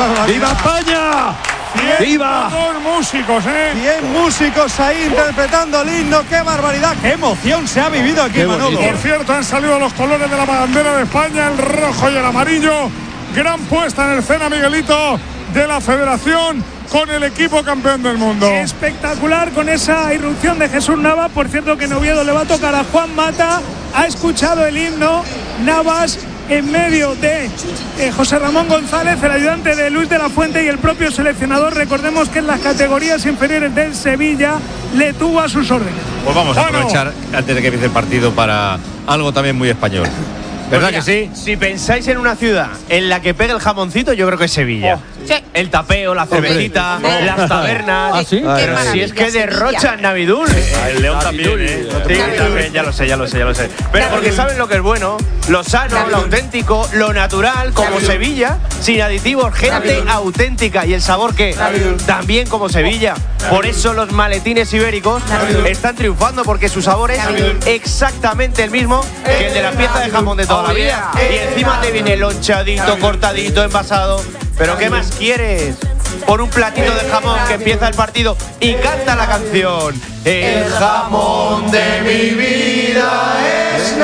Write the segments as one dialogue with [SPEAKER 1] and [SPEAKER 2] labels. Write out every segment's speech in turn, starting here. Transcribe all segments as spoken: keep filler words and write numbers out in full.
[SPEAKER 1] barbaridad!
[SPEAKER 2] ¡Viva España! ¡Viva!
[SPEAKER 3] Dos músicos, ¿eh?
[SPEAKER 1] Cien músicos ahí interpretando el himno. ¡Qué barbaridad! ¡Qué emoción se ha vivido aquí, Manolo!
[SPEAKER 3] Por cierto, han salido los colores de la bandera de España, el rojo y el amarillo. Gran puesta en escena, Miguelito, de la Federación con el equipo campeón del mundo.
[SPEAKER 4] Espectacular con esa irrupción de Jesús Navas. Por cierto, que en Oviedo le va a tocar a Juan Mata. Ha escuchado el himno. Navas en medio de eh, José Ramón González, el ayudante de Luis de la Fuente y el propio seleccionador. Recordemos que en las categorías inferiores del Sevilla le tuvo a sus órdenes.
[SPEAKER 2] Pues vamos a
[SPEAKER 3] Bueno.
[SPEAKER 2] aprovechar antes de que empiece el partido para algo también muy español. ¿Verdad
[SPEAKER 5] Pues
[SPEAKER 2] que
[SPEAKER 5] mira,
[SPEAKER 2] sí?
[SPEAKER 5] Si pensáis en una ciudad en la que pega el jamoncito, yo creo que es Sevilla.
[SPEAKER 6] Sí.
[SPEAKER 5] El tapeo, la cervecita,
[SPEAKER 6] Hombre.
[SPEAKER 5] las tabernas.
[SPEAKER 2] ¿Ah, sí?
[SPEAKER 6] Qué
[SPEAKER 5] Pero
[SPEAKER 6] maravilla,
[SPEAKER 5] si es que
[SPEAKER 6] Sevilla.
[SPEAKER 5] derrochan Navidul.
[SPEAKER 2] El León también, ¿eh?
[SPEAKER 5] Sí, también, ya lo sé, ya lo sé, ya lo sé. Pero porque saben lo que es bueno, lo sano, lo auténtico, lo natural, como Sevilla, sin aditivos, gente auténtica. ¿Y el sabor qué? También como Sevilla. Por eso los maletines ibéricos están triunfando, porque su sabor es exactamente el mismo que el de la pieza de jamón de toda la vida. Y encima te viene lonchadito, cortadito, envasado. ¿Pero qué más quieres? Por un platito de jamón que empieza el partido y canta la canción. El jamón de mi vida es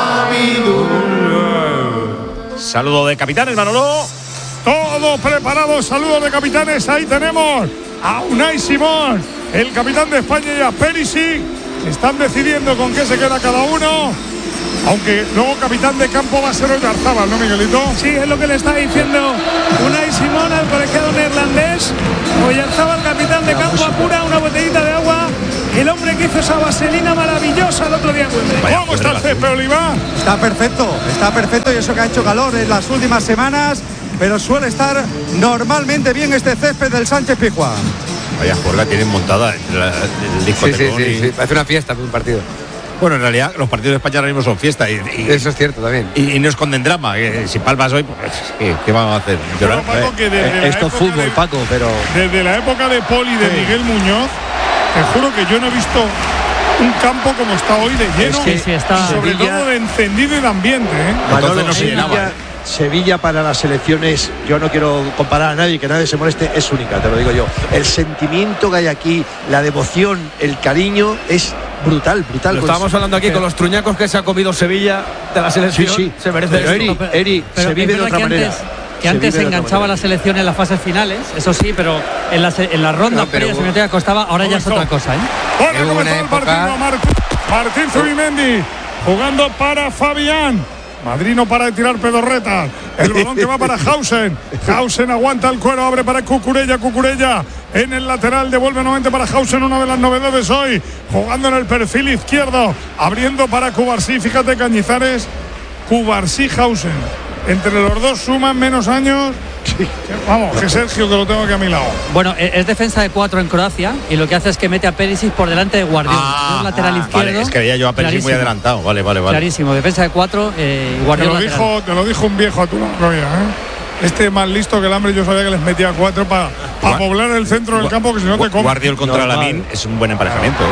[SPEAKER 5] Navidul.
[SPEAKER 2] Saludo de capitanes, Manolo.
[SPEAKER 3] Todo preparado, saludos de capitanes. Ahí tenemos a Unai Simón, el capitán de España, y a Perisic. Están decidiendo con qué se queda cada uno. Aunque luego capitán de campo va a ser Oyarzábal, ¿no, Miguelito?
[SPEAKER 4] Sí, es lo que le está diciendo Unai Simón al colegiado neerlandés. Oyarzábal, capitán de campo, apura una botellita de agua. El hombre que hizo esa vaselina maravillosa el otro día en Wimbledon.
[SPEAKER 3] ¿Cómo está el césped, Oliva?
[SPEAKER 1] Está perfecto, está perfecto, y eso que ha hecho calor en las últimas semanas, pero suele estar normalmente bien este césped del Sánchez Pizjuán.
[SPEAKER 2] Vaya juerga tienen montada el, el disco
[SPEAKER 7] Sí, sí, sí, sí, parece una fiesta un partido.
[SPEAKER 2] Bueno, en realidad los partidos de España ahora mismo son fiesta y, y
[SPEAKER 7] Eso es cierto también.
[SPEAKER 2] y, y no esconden drama. Que si palmas hoy, pues ¿qué, qué vamos a hacer?
[SPEAKER 3] Pero,
[SPEAKER 2] ¿Llorar?
[SPEAKER 3] Paco, que desde la
[SPEAKER 8] Esto es
[SPEAKER 3] época
[SPEAKER 8] fútbol,
[SPEAKER 3] de-
[SPEAKER 8] Paco, pero
[SPEAKER 3] Desde la época de Poli y de Miguel Muñoz, te juro que yo no he visto un campo como está hoy de lleno.
[SPEAKER 8] Es que sí, está.
[SPEAKER 3] y sobre
[SPEAKER 8] Sevilla-
[SPEAKER 3] todo de encendido y de ambiente, ¿eh?
[SPEAKER 2] Entonces no se
[SPEAKER 8] Sevilla,
[SPEAKER 2] llenaba, ¿eh?
[SPEAKER 8] Sevilla para las selecciones, yo no quiero comparar a nadie, que nadie se moleste, es única, te lo digo yo. El sentimiento que hay aquí, la devoción, el cariño es brutal, brutal.
[SPEAKER 9] Lo
[SPEAKER 8] Pues-
[SPEAKER 9] estábamos hablando aquí con los truñacos que se ha comido Sevilla de la
[SPEAKER 8] Sí,
[SPEAKER 9] selección.
[SPEAKER 8] sí.
[SPEAKER 9] Se merece
[SPEAKER 8] Pero
[SPEAKER 9] esto.
[SPEAKER 8] Eri, Eri,
[SPEAKER 10] Pero
[SPEAKER 8] se
[SPEAKER 10] es
[SPEAKER 8] vive de
[SPEAKER 10] verdad
[SPEAKER 8] otra
[SPEAKER 10] que
[SPEAKER 8] manera.
[SPEAKER 10] antes, que
[SPEAKER 8] Se
[SPEAKER 10] antes
[SPEAKER 8] vive de otra
[SPEAKER 10] enganchaba
[SPEAKER 8] manera.
[SPEAKER 10] la selección en las fases finales, eso sí, pero en las en las rondas
[SPEAKER 7] No, pero
[SPEAKER 10] previas
[SPEAKER 7] hubo-
[SPEAKER 10] se costaba, ahora ya es otra cosa, ¿eh?
[SPEAKER 3] Bueno,
[SPEAKER 7] Hubo
[SPEAKER 3] comenzó
[SPEAKER 7] una
[SPEAKER 3] el
[SPEAKER 7] época-
[SPEAKER 3] partido. Martín, Martín Zubimendi jugando para Fabián. Madrino para de tirar pedorretas. El balón que va para Hausen. Hausen aguanta el cuero, abre para Cucurella. Cucurella en el lateral, devuelve nuevamente para Hausen, una de las novedades hoy. Jugando en el perfil izquierdo, abriendo para Cubarsí. Fíjate, Cañizares, Cubarsí, Hausen. Entre los dos suman menos años. Vamos, que Sergio, que lo tengo aquí a mi lado.
[SPEAKER 10] Bueno, e- es defensa de cuatro en Croacia y lo que hace es que mete a Perisic por delante de Guardiola.
[SPEAKER 2] Ah,
[SPEAKER 10] Es lateral
[SPEAKER 2] ah,
[SPEAKER 10] izquierdo.
[SPEAKER 2] Vale, es que veía yo a Perisic muy
[SPEAKER 10] Clarísimo.
[SPEAKER 2] adelantado. Vale, vale, vale.
[SPEAKER 10] Clarísimo, defensa de cuatro eh, y
[SPEAKER 3] Te
[SPEAKER 10] Guardiola
[SPEAKER 3] lo,
[SPEAKER 10] lateral.
[SPEAKER 3] dijo, te lo dijo un viejo a tu lado, ¿eh? Este es más listo que el hambre, yo sabía que les metía cuatro para
[SPEAKER 2] Gua-
[SPEAKER 3] poblar el centro del campo, que si no te comes.
[SPEAKER 2] Guardiol contra Lamine es un buen emparejamiento,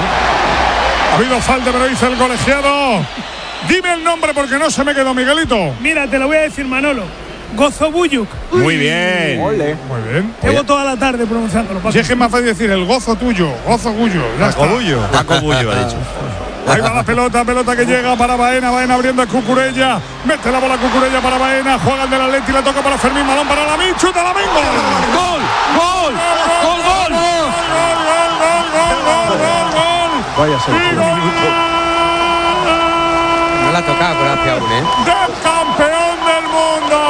[SPEAKER 2] ¿eh?
[SPEAKER 3] Ha habido falta, pero dice el colegiado. Dime el nombre porque no se me quedó, Miguelito.
[SPEAKER 4] Mira, te lo voy a decir, Manolo. Gozobuyuk.
[SPEAKER 2] Muy bien.
[SPEAKER 3] Muy bien.
[SPEAKER 4] Llevo toda la tarde pronunciándolo. Paco.
[SPEAKER 3] Si es que es más fácil decir el gozo tuyo, gozo Gullo. Ya está.
[SPEAKER 2] Paco Bullo ha dicho.
[SPEAKER 3] Ahí va la pelota, pelota que llega para Baena, Baena abriendo a Cucurella, mete la bola a Cucurella para Baena, juega el del Atleti, la toca para Fermín, balón para Lamine, chuta Lamine, gol.
[SPEAKER 9] ¡Gol! ¡Gol! ¡Gol, gol!
[SPEAKER 3] Gol, gol, gol, gol, gol, gol, gol.
[SPEAKER 8] Vaya
[SPEAKER 3] Y
[SPEAKER 8] selección.
[SPEAKER 3] gol
[SPEAKER 7] No la ha tocado Croacia aún, ¿eh?
[SPEAKER 3] del campeón del mundo.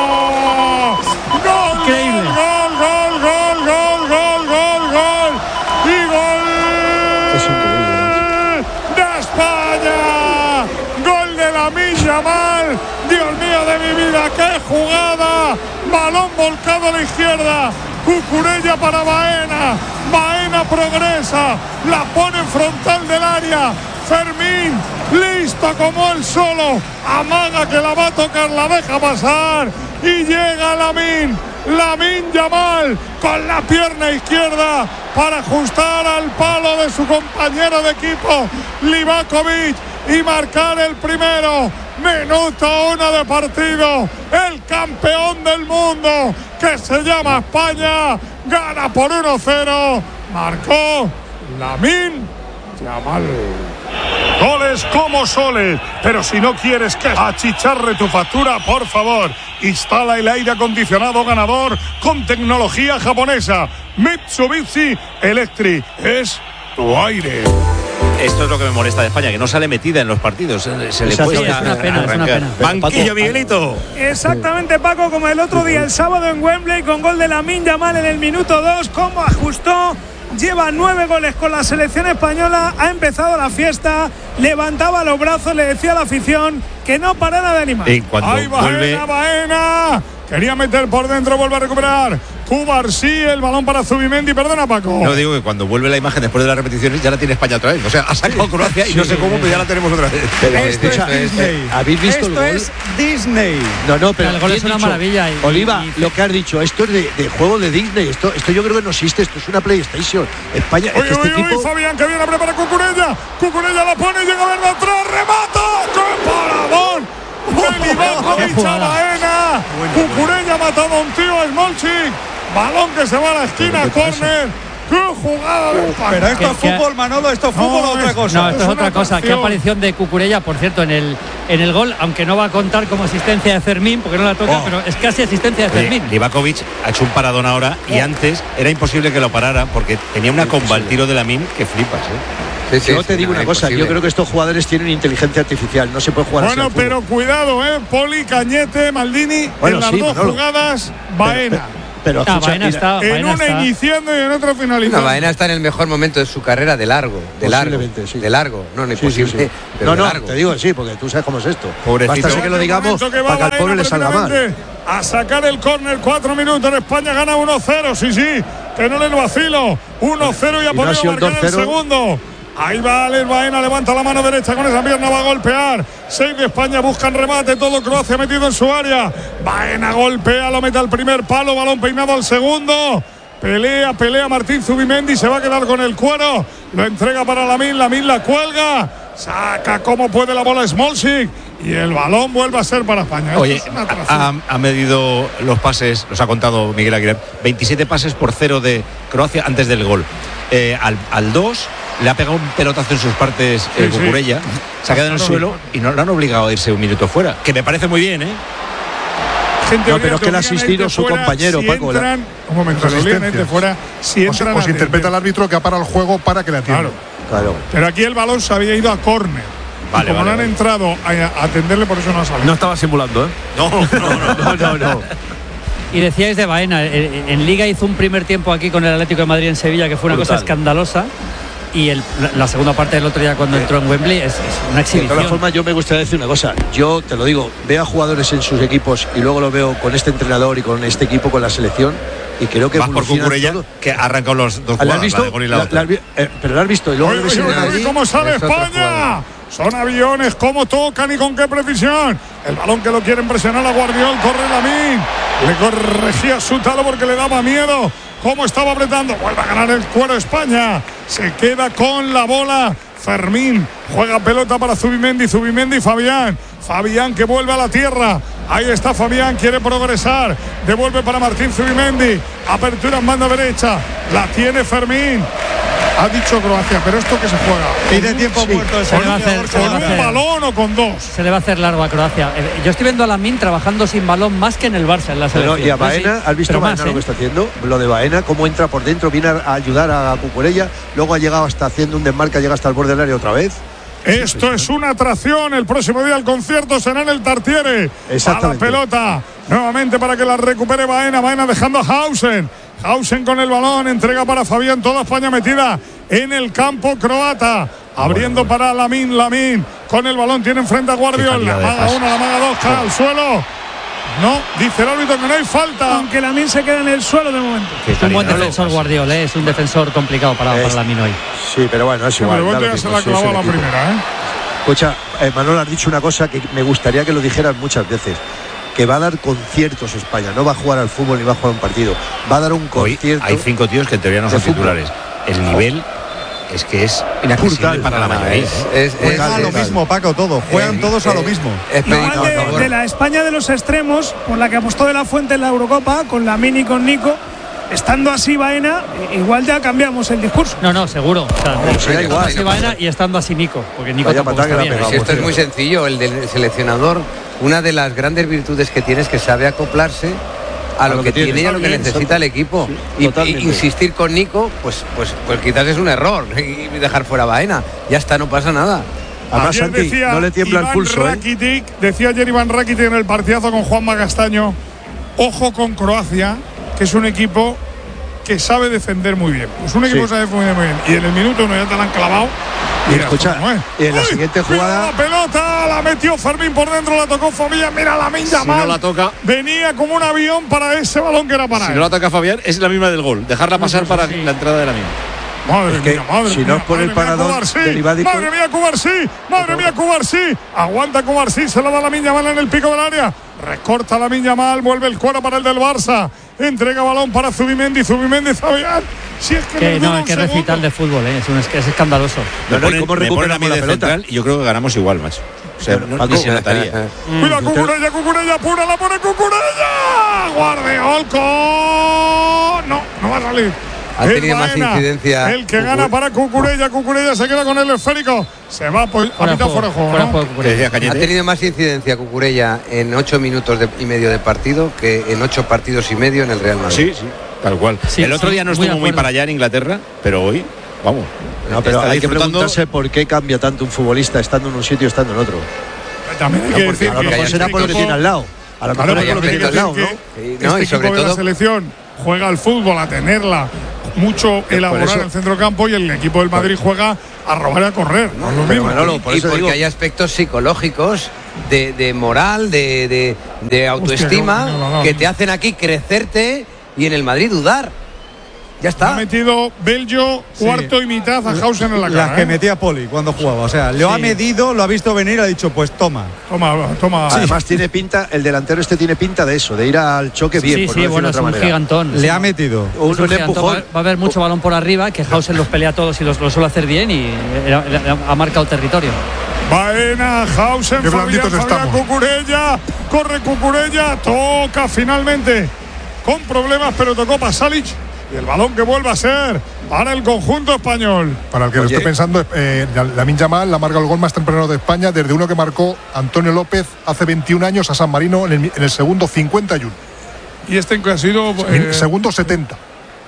[SPEAKER 3] Gol,
[SPEAKER 10] Increíble.
[SPEAKER 3] gol, gol, gol, gol, gol, gol, gol. Y gol
[SPEAKER 8] Es increíble.
[SPEAKER 3] de España. Gol de Lamine Yamal. Dios mío de mi vida, qué jugada. Balón volcado a la izquierda. Cucurella para Baena. Baena progresa. La pone en frontal del área. Fermín, listo como él solo. Amaga que la va a tocar, la deja pasar. Y llega Lamine. Lamine Yamal con la pierna izquierda para ajustar al palo de su compañero de equipo Livakovic y marcar el primero Minuto uno de partido. El campeón del mundo, que se llama España, gana por uno cero. Marcó Lamine Yamal. Goles como soles, pero si no quieres que achicharre tu factura, por favor, instala el aire acondicionado ganador con tecnología japonesa. Mitsubishi Electric es tu aire.
[SPEAKER 2] Esto es lo que me molesta de España, que no sale metida en los partidos. Se le
[SPEAKER 10] Sí,
[SPEAKER 2] cuesta
[SPEAKER 10] es una pena, es una
[SPEAKER 2] arrancar.
[SPEAKER 10] pena.
[SPEAKER 2] Banquillo, Miguelito.
[SPEAKER 4] Exactamente, Paco, como el otro día, el sábado en Wembley, con gol de Lamine Yamal en el minuto dos. Cómo ajustó. Lleva nueve goles con la selección española. Ha empezado la fiesta. Levantaba los brazos, le decía a la afición que no parara de animar.
[SPEAKER 2] Y cuando
[SPEAKER 3] ¡Ay,
[SPEAKER 2] vuelve.
[SPEAKER 3] Baena, Baena! Quería meter por dentro, vuelve a recuperar. Cubarsí, el balón para Zubimendi. Perdona, Paco.
[SPEAKER 2] No, digo que cuando vuelve la imagen después de las repeticiones ya la tiene España otra vez. O sea, ha sacado Croacia y no sé cómo, pero ya la tenemos otra vez.
[SPEAKER 8] Pero,
[SPEAKER 1] Esto
[SPEAKER 8] escucha,
[SPEAKER 1] es Disney.
[SPEAKER 8] ¿habéis visto
[SPEAKER 1] Esto
[SPEAKER 8] el gol?
[SPEAKER 1] es Disney.
[SPEAKER 8] No, no, pero
[SPEAKER 10] El gol
[SPEAKER 8] bien
[SPEAKER 10] es una
[SPEAKER 8] dicho.
[SPEAKER 10] maravilla y-
[SPEAKER 8] Oliva,
[SPEAKER 10] y-
[SPEAKER 8] lo que has dicho, esto es de, de juego de Disney. Esto, esto yo creo que no existe. Esto es una PlayStation. España, es
[SPEAKER 3] Uy,
[SPEAKER 8] que este
[SPEAKER 3] uy, uy,
[SPEAKER 8] equipo.
[SPEAKER 3] Fabián, que viene a preparar Cucurella. Cucurella la pone, llega a ver de atrás, remata. ¡Qué paradón! De Livakovic a Baena. Cucurella ha matado a un tío, Smolcic. Balón que se va a la esquina, córner. ¡Qué jugada de España!
[SPEAKER 1] Pero esto
[SPEAKER 10] Que-
[SPEAKER 1] es
[SPEAKER 10] que-
[SPEAKER 1] fútbol, Manolo, esto es fútbol
[SPEAKER 3] No,
[SPEAKER 1] o otra
[SPEAKER 3] es-
[SPEAKER 1] cosa.
[SPEAKER 10] No, esto
[SPEAKER 3] Es
[SPEAKER 10] es otra
[SPEAKER 3] una
[SPEAKER 10] cosa. Qué
[SPEAKER 3] atracción.
[SPEAKER 10] aparición de Cucurella, por cierto, en el en el gol, aunque no va a contar como asistencia de Fermín, porque no la toca,
[SPEAKER 2] Oh.
[SPEAKER 10] pero es casi asistencia de Fermín.
[SPEAKER 2] Oye, Livakovic ha hecho un paradón ahora y antes era imposible que lo parara porque tenía una comba al tiro de Lamine que flipas, ¿eh?
[SPEAKER 7] Sí, sí,
[SPEAKER 8] Yo
[SPEAKER 7] sí,
[SPEAKER 8] te digo
[SPEAKER 7] no,
[SPEAKER 8] una
[SPEAKER 7] es
[SPEAKER 8] cosa, yo
[SPEAKER 7] imposible.
[SPEAKER 8] creo que estos jugadores tienen inteligencia artificial, no se puede jugar así
[SPEAKER 3] Bueno,
[SPEAKER 8] al fútbol.
[SPEAKER 3] pero cuidado, ¿eh? Poli, Cañete, Maldini.
[SPEAKER 8] Bueno,
[SPEAKER 3] en las
[SPEAKER 8] sí,
[SPEAKER 3] dos
[SPEAKER 8] Manolo.
[SPEAKER 3] jugadas, Baena.
[SPEAKER 8] Pero,
[SPEAKER 10] Ah,
[SPEAKER 8] escucha,
[SPEAKER 10] Baena
[SPEAKER 8] mira,
[SPEAKER 10] está,
[SPEAKER 3] en
[SPEAKER 10] Baena
[SPEAKER 3] una
[SPEAKER 10] está.
[SPEAKER 3] iniciando y en otra finalizando.
[SPEAKER 7] No, Baena está en el mejor momento de su carrera de largo, de largo,
[SPEAKER 8] Posiblemente, sí.
[SPEAKER 7] de largo, no, no es
[SPEAKER 8] Sí, sí,
[SPEAKER 7] posible,
[SPEAKER 8] sí.
[SPEAKER 7] pero
[SPEAKER 8] No,
[SPEAKER 7] de
[SPEAKER 8] no,
[SPEAKER 7] largo.
[SPEAKER 8] te digo sí, porque tú sabes cómo es esto.
[SPEAKER 2] Pobrecito.
[SPEAKER 8] Basta que lo digamos
[SPEAKER 3] Momento que va
[SPEAKER 8] para que al pobre
[SPEAKER 3] Baena
[SPEAKER 8] le salga mal.
[SPEAKER 3] precisamente a sacar el córner, cuatro minutos, España gana uno cero, sí, sí, que no le vacilo, uno cero y ha
[SPEAKER 8] Y no ha
[SPEAKER 3] podido
[SPEAKER 8] sido el
[SPEAKER 3] marcar el
[SPEAKER 8] dos cero.
[SPEAKER 3] segundo. Ahí va Alex Baena, levanta la mano derecha con esa pierna, va a golpear. Seis de España buscan remate, todo Croacia metido en su área. Baena golpea, lo mete al primer palo, balón peinado al segundo. Pelea, pelea Martín Zubimendi, se va a quedar con el cuero. Lo entrega para Lamine, Lamine la cuelga. Saca como puede la bola Smolcic. Y el balón vuelve a ser para España. Esto
[SPEAKER 2] Oye,
[SPEAKER 3] es una atracción.
[SPEAKER 2] ha, ha medido los pases, los ha contado Miguel Aguilar, veintisiete pases por cero de Croacia antes del gol. Eh, al, al dos le ha pegado un pelotazo en sus partes el
[SPEAKER 3] Sí, sí.
[SPEAKER 2] Cucurella, se ha quedado en el suelo y no lo han obligado a irse un minuto fuera, que me parece muy bien, ¿eh?
[SPEAKER 3] Gente,
[SPEAKER 8] No,
[SPEAKER 3] obliga,
[SPEAKER 8] pero es que le ha
[SPEAKER 3] obligan a
[SPEAKER 8] asistido
[SPEAKER 3] irte
[SPEAKER 8] su
[SPEAKER 3] fuera
[SPEAKER 8] compañero,
[SPEAKER 3] si
[SPEAKER 8] Paco, la-
[SPEAKER 3] entran- un momento, le obligan a irte fuera si
[SPEAKER 6] O se,
[SPEAKER 3] entran
[SPEAKER 6] o se
[SPEAKER 3] a
[SPEAKER 6] interpreta el
[SPEAKER 3] atender.
[SPEAKER 6] árbitro que ha parado el juego para que le atienda.
[SPEAKER 3] Claro,
[SPEAKER 8] Claro.
[SPEAKER 3] pero aquí el balón se había ido a córner.
[SPEAKER 2] Vale,
[SPEAKER 3] Y como
[SPEAKER 2] vale,
[SPEAKER 3] no han
[SPEAKER 2] vale.
[SPEAKER 3] entrado a, a atenderle, por eso no ha salido.
[SPEAKER 9] No estaba simulando, ¿eh?
[SPEAKER 2] No, no, no.
[SPEAKER 8] No, no, no.
[SPEAKER 10] Y decíais de Baena, en, en Liga hizo un primer tiempo aquí con el Atlético de Madrid en Sevilla que fue una
[SPEAKER 9] Brutal.
[SPEAKER 10] cosa escandalosa. Y el- la, la segunda parte del otro día cuando entró en Wembley es, es una
[SPEAKER 8] De
[SPEAKER 10] exhibición.
[SPEAKER 8] todas formas, yo me gustaría decir una cosa. Yo te lo digo, veo a jugadores en sus equipos y luego lo veo con este entrenador y con este equipo, con la selección, y creo que
[SPEAKER 2] Vas por
[SPEAKER 8] evolucionan
[SPEAKER 2] Cucurella,
[SPEAKER 8] todo.
[SPEAKER 2] que ha arrancado los dos
[SPEAKER 8] ¿La has
[SPEAKER 2] jugadas,
[SPEAKER 8] visto?
[SPEAKER 2] la de gol y la
[SPEAKER 8] La-
[SPEAKER 2] otra.
[SPEAKER 8] la has vi- eh, pero lo has visto y luego
[SPEAKER 3] Uy,
[SPEAKER 8] lo ves
[SPEAKER 3] uy,
[SPEAKER 8] en
[SPEAKER 3] uy,
[SPEAKER 8] el
[SPEAKER 3] uy,
[SPEAKER 8] Madrid.
[SPEAKER 3] ¿Cómo sale
[SPEAKER 7] es otro
[SPEAKER 3] España?
[SPEAKER 7] jugador.
[SPEAKER 3] Son aviones, cómo tocan y con qué precisión. El balón que lo quieren presionar a Guardiol, corre Lamine. Le corregía su talo porque le daba miedo. Cómo estaba apretando, vuelve a ganar el cuero España. Se queda con la bola. Fermín juega pelota para Zubimendi, Zubimendi y Fabián. Fabián que vuelve a la tierra. Ahí está Fabián, quiere progresar. Devuelve para Martín Zubimendi. Apertura en banda derecha. La tiene Fermín. Ha dicho Croacia, pero esto que se juega.
[SPEAKER 1] Pide tiempo muerto el
[SPEAKER 10] Se le va a hacer-
[SPEAKER 1] jugador
[SPEAKER 10] se le va a
[SPEAKER 3] ¿Con un
[SPEAKER 10] hacer.
[SPEAKER 3] balón o con dos?
[SPEAKER 10] Se le va a hacer largo a Croacia. Eh, Yo estoy viendo a Lamine trabajando sin balón más que en el Barça en la
[SPEAKER 8] Pero,
[SPEAKER 10] selección.
[SPEAKER 8] y a
[SPEAKER 10] No sé,
[SPEAKER 8] Baena, ¿has visto
[SPEAKER 10] pero
[SPEAKER 8] Baena
[SPEAKER 10] más,
[SPEAKER 8] lo
[SPEAKER 10] ¿eh?
[SPEAKER 8] que está haciendo? Lo de Baena, cómo entra por dentro, viene a, a ayudar a Cucurella, luego ha llegado hasta haciendo un desmarque, llega hasta el borde del área otra vez.
[SPEAKER 3] Esto es una atracción. El próximo día el concierto será en el Tartiere.
[SPEAKER 8] Exactamente.
[SPEAKER 3] A la pelota. Nuevamente para que la recupere Baena. Baena dejando a Hausen. Hausen con el balón. Entrega para Fabián. Toda España metida en el campo croata. Abriendo para Lamine. Lamine con el balón. Tiene enfrente a Guardiola.
[SPEAKER 2] Qué
[SPEAKER 3] La
[SPEAKER 2] calidad de
[SPEAKER 3] maga
[SPEAKER 2] pase.
[SPEAKER 3] uno, la maga dos. Cae al suelo. No, dice el árbitro que no hay falta.
[SPEAKER 4] Aunque Lamine se queda en el suelo de momento.
[SPEAKER 2] Qué
[SPEAKER 10] Es un buen
[SPEAKER 2] calidad de
[SPEAKER 10] defensor
[SPEAKER 2] pase.
[SPEAKER 10] Guardiola, ¿eh? Es un defensor complicado para,
[SPEAKER 8] Es-
[SPEAKER 10] para Lamine hoy.
[SPEAKER 8] Sí, pero bueno, es
[SPEAKER 3] Pero
[SPEAKER 8] igual. da
[SPEAKER 3] Bote
[SPEAKER 8] lo
[SPEAKER 3] ya
[SPEAKER 8] mismo,
[SPEAKER 3] se la
[SPEAKER 8] sí, es
[SPEAKER 3] clavó a
[SPEAKER 8] el
[SPEAKER 3] la
[SPEAKER 8] equipo.
[SPEAKER 3] primera, ¿eh?
[SPEAKER 8] Escucha, eh, Manolo, has dicho una cosa que me gustaría que lo dijeras muchas veces, que va a dar conciertos España, no va a jugar al fútbol ni va a jugar un partido, va a dar un
[SPEAKER 2] Hoy
[SPEAKER 8] concierto.
[SPEAKER 2] hay cinco tíos que en teoría no son
[SPEAKER 8] de fútbol.
[SPEAKER 2] titulares. El nivel es que es inaccesible para la mayoría.
[SPEAKER 7] Es, es,
[SPEAKER 1] Juegan
[SPEAKER 7] es-
[SPEAKER 1] a lo
[SPEAKER 7] es-
[SPEAKER 1] mismo, Paco, todo. Juegan
[SPEAKER 7] eh,
[SPEAKER 1] todos a lo
[SPEAKER 7] eh,
[SPEAKER 1] mismo.
[SPEAKER 7] es pedir,
[SPEAKER 4] Igual
[SPEAKER 7] por
[SPEAKER 4] de,
[SPEAKER 7] favor.
[SPEAKER 4] de la España de los extremos, por la que apostó de la Fuente en la Eurocopa, con la Mini y con Nico, estando así Baena, igual ya cambiamos el discurso.
[SPEAKER 10] No, no, seguro. O sea,
[SPEAKER 7] No, sí,
[SPEAKER 10] estando
[SPEAKER 7] igual,
[SPEAKER 10] así
[SPEAKER 7] no
[SPEAKER 10] Baena
[SPEAKER 7] pasa.
[SPEAKER 10] y estando así Nico, porque Nico
[SPEAKER 8] Vaya
[SPEAKER 10] tampoco
[SPEAKER 8] patada
[SPEAKER 10] está
[SPEAKER 8] que le ha
[SPEAKER 10] bien.
[SPEAKER 8] pegado.
[SPEAKER 7] Si esto es muy sencillo, el del seleccionador, una de las grandes virtudes que tiene es que sabe acoplarse a lo, que, tiene y a lo que necesita el equipo. Y, y insistir con Nico, pues, pues, pues quizás es un error y dejar fuera a Baena. Ya está, no pasa nada.
[SPEAKER 8] Además,
[SPEAKER 3] Ayer
[SPEAKER 8] Santi,
[SPEAKER 3] decía
[SPEAKER 8] no le tiembla
[SPEAKER 3] Iván
[SPEAKER 8] el pulso, ¿eh?
[SPEAKER 3] Rakitic, decía ayer Iván Rakitic en el partidazo con Juanma Castaño, ojo con Croacia, que es un equipo que sabe defender muy bien. Es un equipo
[SPEAKER 8] Sí.
[SPEAKER 3] que sabe defender muy bien. Y en el minuto uno ya te la han clavado.
[SPEAKER 8] Y
[SPEAKER 3] Mira
[SPEAKER 8] escucha,
[SPEAKER 3] cómo es.
[SPEAKER 8] y en la
[SPEAKER 3] ¡Uy!
[SPEAKER 8] siguiente
[SPEAKER 3] Mira
[SPEAKER 8] jugada-
[SPEAKER 3] la pelota, la metió Fermín por dentro, la tocó Fabián. Mira la minja
[SPEAKER 2] Si no la toca,
[SPEAKER 3] Venía como un avión para ese balón que era para
[SPEAKER 2] si
[SPEAKER 3] él.
[SPEAKER 2] no la toca Fabián, es la misma del gol. Dejarla pasar para la entrada de la misma.
[SPEAKER 3] Madre
[SPEAKER 8] Es que
[SPEAKER 3] mía, madre
[SPEAKER 8] si
[SPEAKER 3] mía,
[SPEAKER 8] no es por el
[SPEAKER 3] madre mía,
[SPEAKER 8] paradón
[SPEAKER 3] Cubarsí,
[SPEAKER 8] del Ibádico-
[SPEAKER 3] madre mía, Cubarsí, madre mía, Cubarsí. Aguanta Cubarsí, se la da la Miña Mal en el pico del área. Recorta la Miña Mal, vuelve el cuero para el del Barça. Entrega balón para Zubimendi, Zubimendi, Fabián. Si es que,
[SPEAKER 10] Que
[SPEAKER 3] nos
[SPEAKER 10] no,
[SPEAKER 3] dura
[SPEAKER 10] es
[SPEAKER 3] un
[SPEAKER 10] que
[SPEAKER 3] segundo.
[SPEAKER 10] recital de fútbol, ¿eh? es, un, es, que es escandaloso.
[SPEAKER 2] Me
[SPEAKER 8] No, no, ¿y
[SPEAKER 2] ponen,
[SPEAKER 8] cómo
[SPEAKER 2] me ponen a mí
[SPEAKER 8] recuperamos
[SPEAKER 2] de
[SPEAKER 8] la pelota?
[SPEAKER 2] central y yo creo que ganamos igual, macho. O sea, no,
[SPEAKER 8] Paco,
[SPEAKER 2] ni se notaría.
[SPEAKER 3] Cuida Cucurella, Cucurella, pura, la pone Cucurella. Guardiol con... No, no va a salir.
[SPEAKER 7] Ha
[SPEAKER 3] El
[SPEAKER 7] tenido más
[SPEAKER 3] Baena,
[SPEAKER 7] incidencia.
[SPEAKER 3] El que gana para Cucurella, Cucurella se queda con el esférico. Se va pues, a
[SPEAKER 10] Fuera de
[SPEAKER 3] mitad
[SPEAKER 10] juego,
[SPEAKER 3] fuera de juego.
[SPEAKER 10] fuera de
[SPEAKER 3] ¿no?
[SPEAKER 10] juego,
[SPEAKER 2] Que
[SPEAKER 10] Cucurella.
[SPEAKER 2] decía
[SPEAKER 7] Ha
[SPEAKER 2] Cañete.
[SPEAKER 7] tenido más incidencia Cucurella en ocho minutos de- y medio de partido que en ocho partidos y medio en el Real Madrid.
[SPEAKER 2] Sí, sí, tal cual.
[SPEAKER 10] Sí,
[SPEAKER 2] el otro
[SPEAKER 10] sí,
[SPEAKER 2] día no
[SPEAKER 10] muy de
[SPEAKER 2] estuvo muy
[SPEAKER 10] acuerdo.
[SPEAKER 2] para allá en Inglaterra, pero hoy, vamos.
[SPEAKER 8] No, pero
[SPEAKER 2] está
[SPEAKER 8] hay que
[SPEAKER 2] disfrutando-
[SPEAKER 8] preguntarse por qué cambia tanto un futbolista estando en un sitio y estando en otro.
[SPEAKER 3] También hay
[SPEAKER 8] No,
[SPEAKER 3] que
[SPEAKER 8] porque
[SPEAKER 3] decir
[SPEAKER 8] a lo
[SPEAKER 3] que
[SPEAKER 8] mejor
[SPEAKER 3] este
[SPEAKER 8] será por lo que
[SPEAKER 3] equipo-
[SPEAKER 8] tiene al lado. A lo
[SPEAKER 3] Claro,
[SPEAKER 8] mejor es
[SPEAKER 3] pero
[SPEAKER 8] por lo que
[SPEAKER 3] hay
[SPEAKER 8] tiene
[SPEAKER 3] que
[SPEAKER 8] al lado,
[SPEAKER 3] decir
[SPEAKER 8] ¿no?
[SPEAKER 3] que
[SPEAKER 7] Sí, no,
[SPEAKER 3] este
[SPEAKER 7] y sobre
[SPEAKER 3] equipo de la
[SPEAKER 7] todo-
[SPEAKER 3] selección juega al fútbol, a tenerla mucho elaborada
[SPEAKER 8] eso-
[SPEAKER 3] en el centrocampo, y el equipo del Madrid juega a robar y a correr. No es lo
[SPEAKER 8] pero
[SPEAKER 3] mismo.
[SPEAKER 8] Manolo, por
[SPEAKER 7] y
[SPEAKER 8] eso
[SPEAKER 7] porque
[SPEAKER 8] digo-
[SPEAKER 7] hay aspectos psicológicos de, de moral, de, de, de autoestima,
[SPEAKER 3] qué bueno, no, no,
[SPEAKER 7] que
[SPEAKER 3] no.
[SPEAKER 7] te hacen aquí crecerte y en el Madrid dudar. Ya
[SPEAKER 3] Ha
[SPEAKER 7] está.
[SPEAKER 3] metido Bello cuarto y mitad a Hausen en la
[SPEAKER 1] Las
[SPEAKER 3] cara.
[SPEAKER 1] que
[SPEAKER 3] ¿eh?
[SPEAKER 1] metía Poli cuando jugaba. O sea, lo ha medido, lo ha visto venir, ha dicho, pues toma.
[SPEAKER 3] Toma, toma.
[SPEAKER 8] Además tiene pinta, el delantero este tiene pinta de eso, de ir al choque bien,
[SPEAKER 10] Sí,
[SPEAKER 8] por
[SPEAKER 10] sí,
[SPEAKER 8] no decirlo
[SPEAKER 10] bueno,
[SPEAKER 8] de
[SPEAKER 10] es
[SPEAKER 8] otra
[SPEAKER 10] un
[SPEAKER 8] manera.
[SPEAKER 10] gigantón.
[SPEAKER 1] Le ha metido.
[SPEAKER 8] Un,
[SPEAKER 10] Es un
[SPEAKER 8] un
[SPEAKER 10] gigantón.
[SPEAKER 8] empujón.
[SPEAKER 10] Va, va a haber mucho balón por arriba, que Hausen los pelea a todos y los, los suele hacer bien y eh, eh, ha marcado territorio.
[SPEAKER 3] Baena, Hausen,
[SPEAKER 6] Qué
[SPEAKER 3] Fabián,
[SPEAKER 6] blanditos
[SPEAKER 3] Fabián,
[SPEAKER 6] estamos.
[SPEAKER 3] Cucurella. Corre Cucurella, toca finalmente. Con problemas, pero tocó Pasalic. Y el balón que vuelve a ser para el conjunto español.
[SPEAKER 6] Para el que lo
[SPEAKER 8] Oye.
[SPEAKER 6] esté pensando, eh, Lamine Yamal la marca el gol más temprano de España, desde uno que marcó Antonio López hace veintiún años a San Marino en el, en el segundo cincuenta y uno.
[SPEAKER 3] Y este que ha sido. eh,
[SPEAKER 6] segundo setenta.